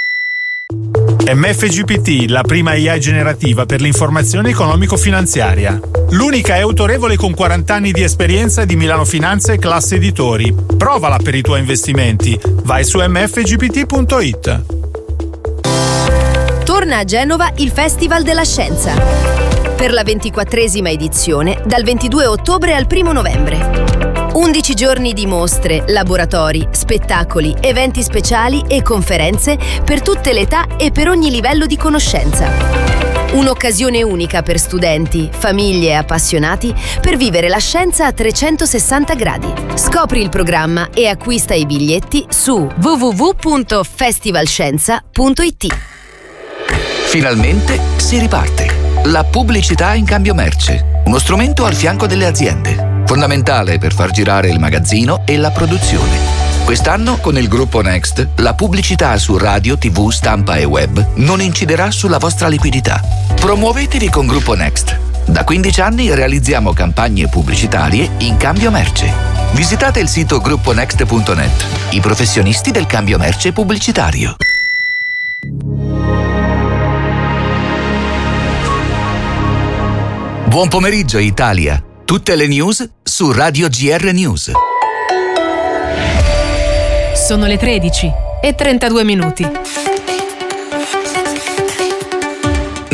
Speaker 17: MFGPT, la prima AI generativa per l'informazione economico-finanziaria. L'unica è autorevole con 40 anni di esperienza di Milano Finanza e Classe Editori. Provala per i tuoi investimenti. Vai su mfgpt.it.
Speaker 2: Torna a Genova il Festival della Scienza. Per la 24esima edizione, dal 22 ottobre al 1 novembre. 11 giorni di mostre, laboratori, spettacoli, eventi speciali e conferenze per tutte le età e per ogni livello di conoscenza. Un'occasione unica per studenti, famiglie e appassionati per vivere la scienza a 360 gradi. Scopri il programma e acquista i biglietti su www.festivalscienza.it.
Speaker 11: Finalmente si riparte. La pubblicità in cambio merce. Uno strumento al fianco delle aziende. Fondamentale per far girare il magazzino e la produzione. Quest'anno con il gruppo Next la pubblicità su radio, TV, stampa e web non inciderà sulla vostra liquidità. Promuovetevi con Gruppo Next. Da 15 anni realizziamo campagne pubblicitarie in cambio merce. Visitate il sito grupponext.net, i professionisti del cambio merce pubblicitario. Buon pomeriggio Italia. Tutte le news su Radio GR News.
Speaker 15: Sono le 13:32.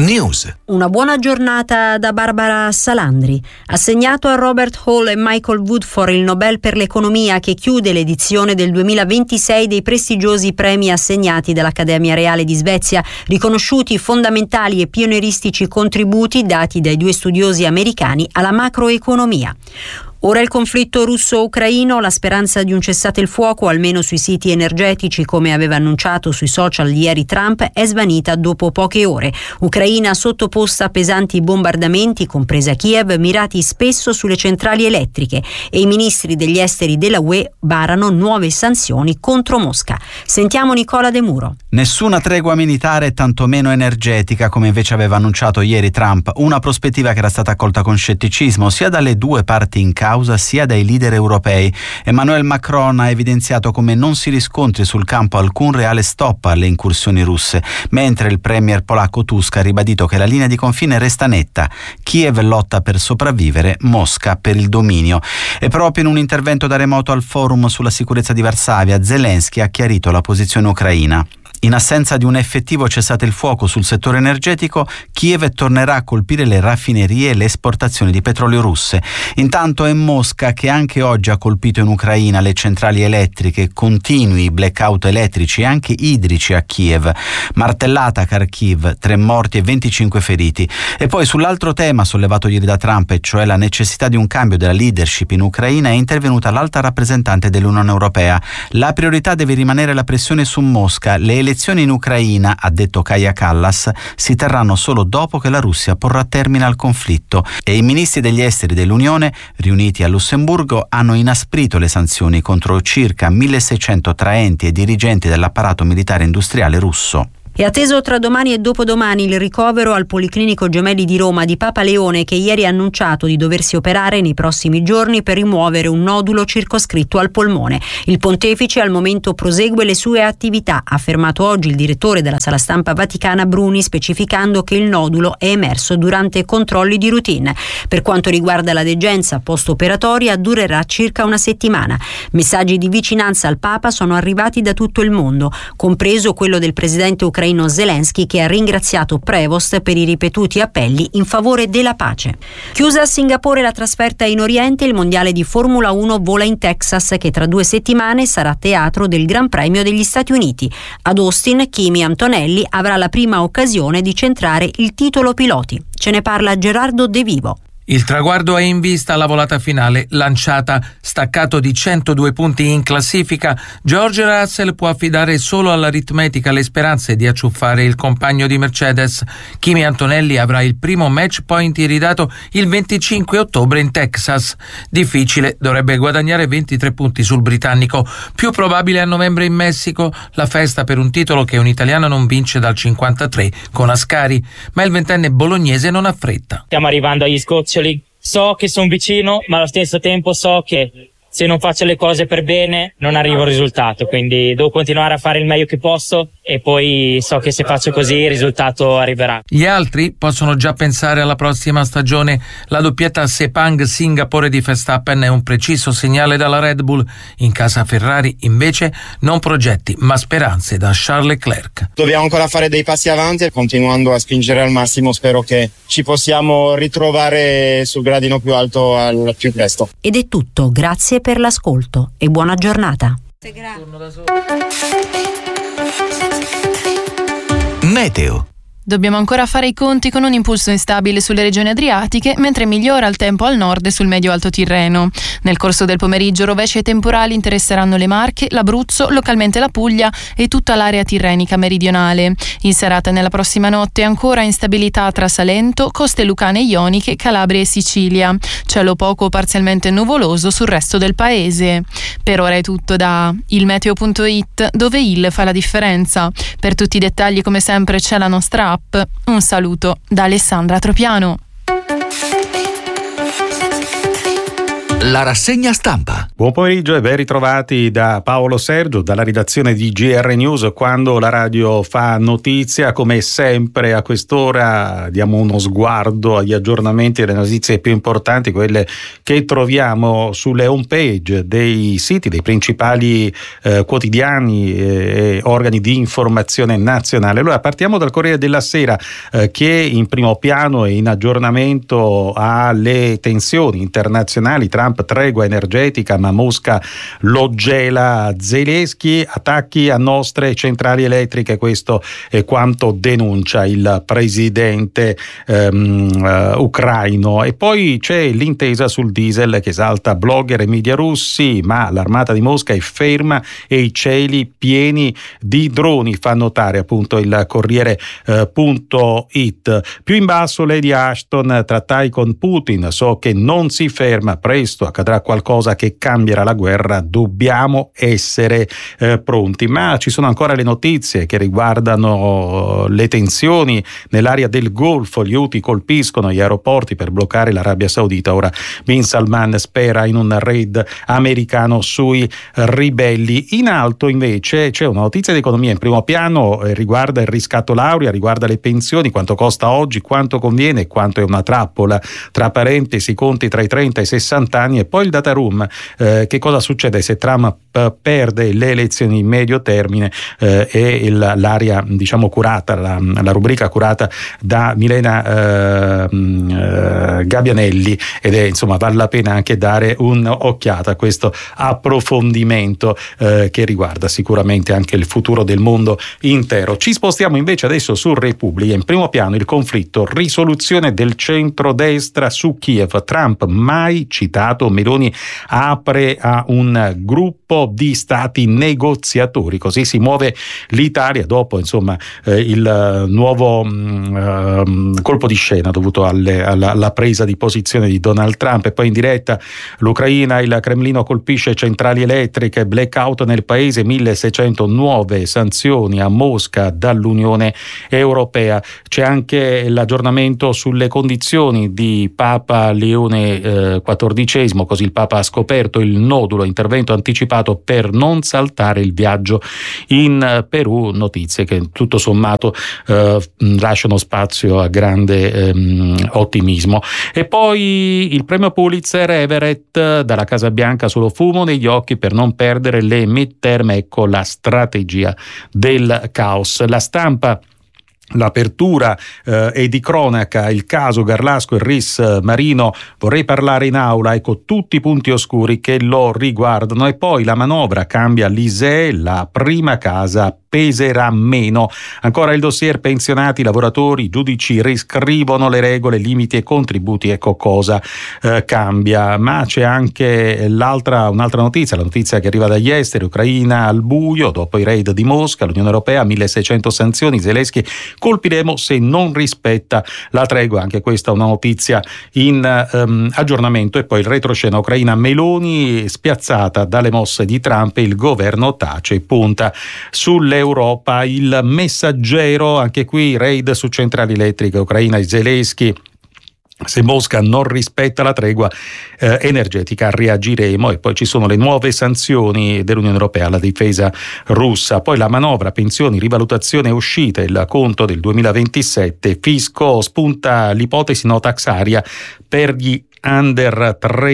Speaker 4: News.
Speaker 5: Una buona giornata da Barbara Salandri. Assegnato a Robert Hall e Michael Woodford il Nobel per l'economia che chiude l'edizione del 2026 dei prestigiosi premi assegnati dall'Accademia Reale di Svezia, riconosciuti fondamentali e pionieristici contributi dati dai due studiosi americani alla macroeconomia. Ora il conflitto russo-ucraino, la speranza di un cessate il fuoco, almeno sui siti energetici come aveva annunciato sui social ieri Trump, è svanita dopo poche ore. Ucraina sottoposta a pesanti bombardamenti, compresa Kiev, mirati spesso sulle centrali elettriche, e i ministri degli esteri della UE varano nuove sanzioni contro Mosca. Sentiamo Nicola De Muro.
Speaker 6: Nessuna tregua militare, tantomeno energetica, come invece aveva annunciato ieri Trump, una prospettiva che era stata accolta con scetticismo sia dalle due parti in causa sia dai leader europei. Emmanuel Macron ha evidenziato come non si riscontri sul campo alcun reale stop alle incursioni russe, mentre il premier polacco Tusk ha ribadito che la linea di confine resta netta: Kiev lotta per sopravvivere, Mosca per il dominio. E proprio in un intervento da remoto al forum sulla sicurezza di Varsavia, Zelensky ha chiarito la posizione ucraina. In assenza di un effettivo cessate il fuoco sul settore energetico, Kiev tornerà a colpire le raffinerie e le esportazioni di petrolio russe. Intanto è Mosca che anche oggi ha colpito in Ucraina le centrali elettriche, continui blackout elettrici e anche idrici a Kiev. Martellata a Kharkiv, 3 morti e 25 feriti. E poi sull'altro tema sollevato ieri da Trump, e cioè la necessità di un cambio della leadership in Ucraina, è intervenuta l'alta rappresentante dell'Unione Europea. La priorità deve rimanere la pressione su Mosca. Le elezioni in Ucraina, ha detto Kaja Kallas, si terranno solo dopo che la Russia porrà termine al conflitto, e i ministri degli esteri dell'Unione, riuniti a Lussemburgo, hanno inasprito le sanzioni contro circa 1600 traenti e dirigenti dell'apparato militare industriale russo.
Speaker 5: È atteso tra domani e dopodomani il ricovero al Policlinico Gemelli di Roma di Papa Leone, che ieri ha annunciato di doversi operare nei prossimi giorni per rimuovere un nodulo circoscritto al polmone. Il pontefice al momento prosegue le sue attività, ha affermato oggi il direttore della sala stampa vaticana Bruni, specificando che il nodulo è emerso durante controlli di routine. Per quanto riguarda la degenza post-operatoria, durerà circa una settimana. Messaggi di vicinanza al Papa sono arrivati da tutto il mondo, compreso quello del presidente ucraino Zelensky, che ha ringraziato Prevost per i ripetuti appelli in favore della pace. Chiusa a Singapore la trasferta in Oriente, il mondiale di Formula 1 vola in Texas, che tra 2 settimane sarà teatro del Gran Premio degli Stati Uniti. Ad Austin, Kimi Antonelli avrà la prima occasione di centrare il titolo piloti. Ce ne parla Gerardo De Vivo.
Speaker 7: Il traguardo è in vista alla volata finale, lanciata staccato di 102 punti in classifica. George Russell può affidare solo all'aritmetica le speranze di acciuffare il compagno di Mercedes. Kimi Antonelli avrà il primo match point iridato il 25 ottobre in Texas. Difficile, dovrebbe guadagnare 23 punti sul britannico. Più probabile a novembre in Messico, la festa per un titolo che un italiano non vince dal 53 con Ascari, ma il ventenne bolognese non ha fretta.
Speaker 8: Stiamo arrivando agli scoccioli. So che sono vicino, ma allo stesso tempo so che se non faccio le cose per bene non arrivo al risultato, quindi devo continuare a fare il meglio che posso, e poi so che se faccio così il risultato arriverà.
Speaker 7: Gli altri possono già pensare alla prossima stagione. La doppietta Sepang-Singapore di Verstappen è un preciso segnale dalla Red Bull. In casa Ferrari invece non progetti ma speranze da Charles Leclerc.
Speaker 9: Dobbiamo ancora fare dei passi avanti e continuando a spingere al massimo spero che ci possiamo ritrovare sul gradino più alto al più presto.
Speaker 5: Ed è tutto, grazie per l'ascolto e buona giornata.
Speaker 4: Meteo.
Speaker 12: Dobbiamo ancora fare i conti con un impulso instabile sulle regioni adriatiche, mentre migliora il tempo al nord e sul medio-alto Tirreno. Nel corso del pomeriggio rovesci e temporali interesseranno le Marche, l'Abruzzo, localmente la Puglia e tutta l'area tirrenica meridionale. In serata e nella prossima notte ancora instabilità tra Salento, coste lucane ioniche, Calabria e Sicilia. Cielo poco o parzialmente nuvoloso sul resto del paese. Per ora è tutto da ilmeteo.it, dove il fa la differenza. Per tutti i dettagli, come sempre, c'è la nostra app. Un saluto da Alessandra Tropiano.
Speaker 11: La rassegna stampa.
Speaker 1: Buon pomeriggio e ben ritrovati da Paolo Sergio, dalla redazione di GR News, quando la radio fa notizia. Come sempre a quest'ora diamo uno sguardo agli aggiornamenti e alle notizie più importanti, quelle che troviamo sulle home page dei siti dei principali quotidiani e organi di informazione nazionale. Allora partiamo dal Corriere della Sera, che in primo piano e in aggiornamento alle tensioni internazionali. Trump tregua energetica, ma Mosca lo gela. Zelensky, attacchi a nostre centrali elettriche, questo è quanto denuncia il presidente ucraino. E poi c'è l'intesa sul diesel che esalta blogger e media russi, ma l'armata di Mosca è ferma e i cieli pieni di droni, fa notare appunto il Corriere.it. Più in basso Lady Ashton, trattai con Putin, so che non si ferma, presto accadrà qualcosa che cambierà la guerra, dobbiamo essere pronti. Ma ci sono ancora le notizie che riguardano le tensioni nell'area del Golfo. Gli Houthi colpiscono gli aeroporti per bloccare l'Arabia Saudita. Ora Bin Salman spera in un raid americano sui ribelli. In alto invece c'è una notizia di economia in primo piano, riguarda il riscatto laurea, riguarda le pensioni, quanto costa oggi, quanto conviene, quanto è una trappola. Tra parentesi, conti tra i 30 e i 60 anni. E poi il data room, che cosa succede se Trump perde le elezioni in medio termine, e l'area diciamo curata, la rubrica curata da Milena Gabbianelli, ed è insomma vale la pena anche dare un'occhiata a questo approfondimento che riguarda sicuramente anche il futuro del mondo intero. Ci spostiamo invece adesso su Repubblica. In primo piano il conflitto, risoluzione del centrodestra su Kiev. Trump mai citato, Meloni apre a un gruppo di stati negoziatori. Così si muove l'Italia dopo insomma il nuovo colpo di scena dovuto alla presa di posizione di Donald Trump. E poi in diretta l'Ucraina, il Cremlino colpisce centrali elettriche, blackout nel paese, 1600 nuove sanzioni a Mosca dall'Unione Europea. C'è anche l'aggiornamento sulle condizioni di Papa Leone XIV, così il Papa ha scoperto il nodulo, intervento anticipato per non saltare il viaggio in Perù. Notizie che tutto sommato lasciano spazio a grande ottimismo. E poi il premio Pulitzer, Everett, dalla Casa Bianca, solo fumo negli occhi per non perdere le midterm, ecco la strategia del caos. La Stampa, l'apertura è di cronaca, il caso Garlasco e RIS Marino, vorrei parlare in aula, ecco tutti i punti oscuri che lo riguardano. E poi la manovra cambia l'ISEE, la prima casa peserà meno. Ancora il dossier pensionati, lavoratori, giudici riscrivono le regole, limiti e contributi, ecco cosa cambia. Ma c'è anche un'altra notizia, la notizia che arriva dagli esteri, Ucraina al buio, dopo i raid di Mosca, l'Unione Europea, 1600 sanzioni, Zelensky, colpiremo se non rispetta la tregua. Anche questa una notizia in aggiornamento. E poi il retroscena, Ucraina, Meloni spiazzata dalle mosse di Trump e il governo tace e punta sull'Europa. Il Messaggero, anche qui raid su centrali elettriche, Ucraina e Zelensky, se Mosca non rispetta la tregua energetica reagiremo. E poi ci sono le nuove sanzioni dell'Unione Europea alla difesa russa. Poi la manovra, pensioni, rivalutazione uscita, il conto del 2027, fisco, spunta l'ipotesi no tax area per gli under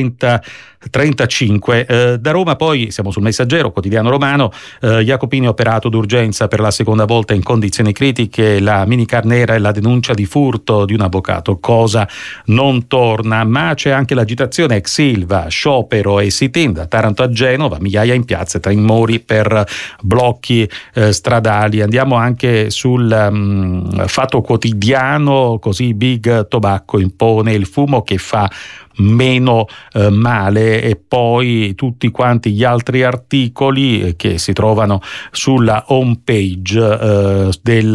Speaker 1: 35. Da Roma poi siamo sul Messaggero, quotidiano romano, Jacopini operato d'urgenza per la seconda volta in condizioni critiche, la minicar nera e la denuncia di furto di un avvocato, cosa non torna. Ma c'è anche l'agitazione ex Ilva, sciopero e sit-in da Taranto a Genova, migliaia in piazza, timori per blocchi stradali. Andiamo anche sul Fatto Quotidiano, così Big Tobacco impone il fumo che fa meno male. E poi tutti quanti gli altri articoli che si trovano sulla home page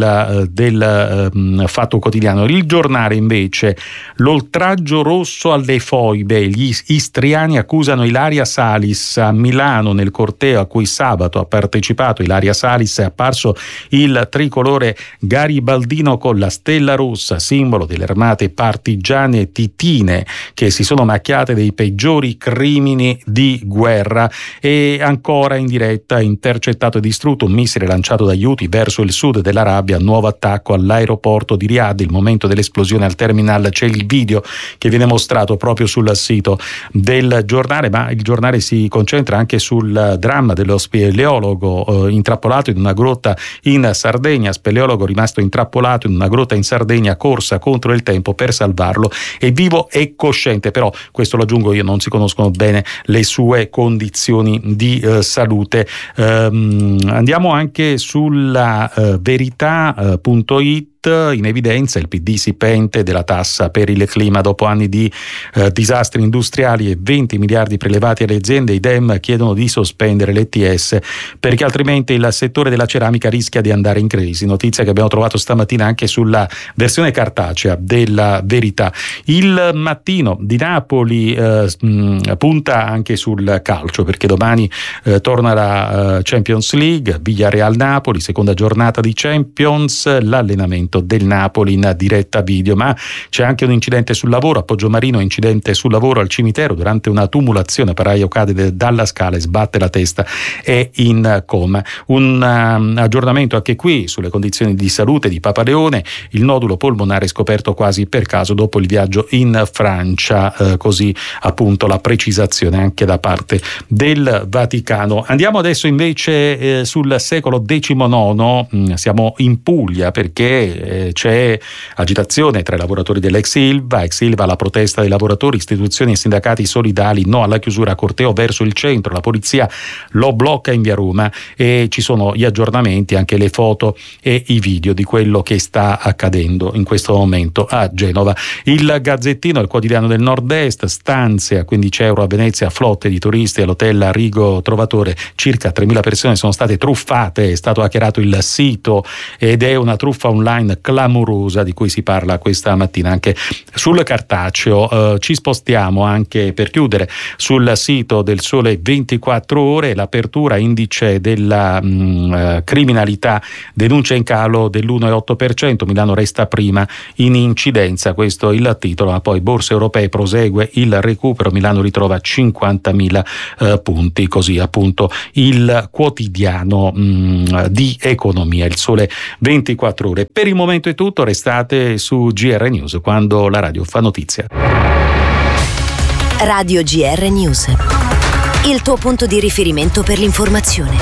Speaker 1: del Fatto Quotidiano. Il Giornale invece, l'oltraggio rosso alle foibe, gli istriani accusano Ilaria Salis. A Milano, nel corteo a cui sabato ha partecipato Ilaria Salis, è apparso il tricolore garibaldino con la stella rossa, simbolo delle armate partigiane titine, che si sono macchiate dei peggiori crimini di guerra. E ancora in diretta, intercettato e distrutto un missile lanciato dagli Houthi verso il sud dell'Arabia, nuovo attacco all'aeroporto di Riyadh, il momento dell'esplosione al terminal. C'è il video che viene mostrato proprio sul sito del giornale, ma il giornale si concentra anche sul dramma dello speleologo intrappolato in una grotta in Sardegna, speleologo rimasto intrappolato in una grotta in Sardegna, corsa contro il tempo per salvarlo, è vivo e cosciente, però questo lo aggiungo io, non si conoscono bene le sue condizioni di salute. Andiamo anche sulla verità.it. In evidenza il PD si pente della tassa per il clima dopo anni di disastri industriali e 20 miliardi prelevati alle aziende. I Dem chiedono di sospendere l'ETS perché altrimenti il settore della ceramica rischia di andare in crisi, notizia che abbiamo trovato stamattina anche sulla versione cartacea della Verità. Il Mattino di Napoli punta anche sul calcio perché domani torna la Champions League, Villarreal-Napoli, seconda giornata di Champions, l'allenamento del Napoli in diretta video, ma c'è anche un incidente sul lavoro a Poggiomarino, incidente sul lavoro al cimitero durante una tumulazione, Paraio cade dalla scala e sbatte la testa, è in coma. Un aggiornamento anche qui sulle condizioni di salute di Papa Leone, il nodulo polmonare scoperto quasi per caso dopo il viaggio in Francia, così appunto la precisazione anche da parte del Vaticano. Andiamo adesso invece sul secolo XIX, siamo in Puglia perché c'è agitazione tra i lavoratori dell'ex Ilva, la protesta dei lavoratori, istituzioni e sindacati solidali, no alla chiusura, corteo verso il centro, la polizia lo blocca in via Roma e ci sono gli aggiornamenti, anche le foto e i video di quello che sta accadendo in questo momento a Genova. Il Gazzettino, il quotidiano del Nord-Est, stanze a 15 euro a Venezia, flotte di turisti all'hotel Rigo Trovatore, circa 3.000 persone sono state truffate, è stato hackerato il sito ed è una truffa online clamorosa di cui si parla questa mattina anche sul cartaceo. Ci spostiamo anche per chiudere sul sito del Sole 24 Ore, l'apertura indice della criminalità, denuncia in calo dell'1,8%, Milano resta prima in incidenza, questo è il titolo, ma poi borse europee, prosegue il recupero, Milano ritrova 50.000 punti, così appunto il quotidiano di economia, il Sole 24 Ore. Per il momento è tutto, restate su GR News quando la radio fa notizia.
Speaker 2: Radio GR News, il tuo punto di riferimento per l'informazione.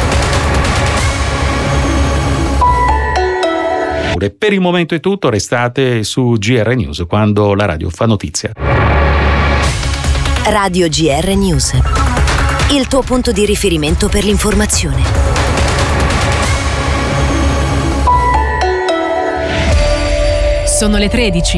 Speaker 1: Per il momento è tutto, restate su GR News quando la radio fa notizia.
Speaker 2: Radio GR News, il tuo punto di riferimento per l'informazione.
Speaker 15: Sono le 13.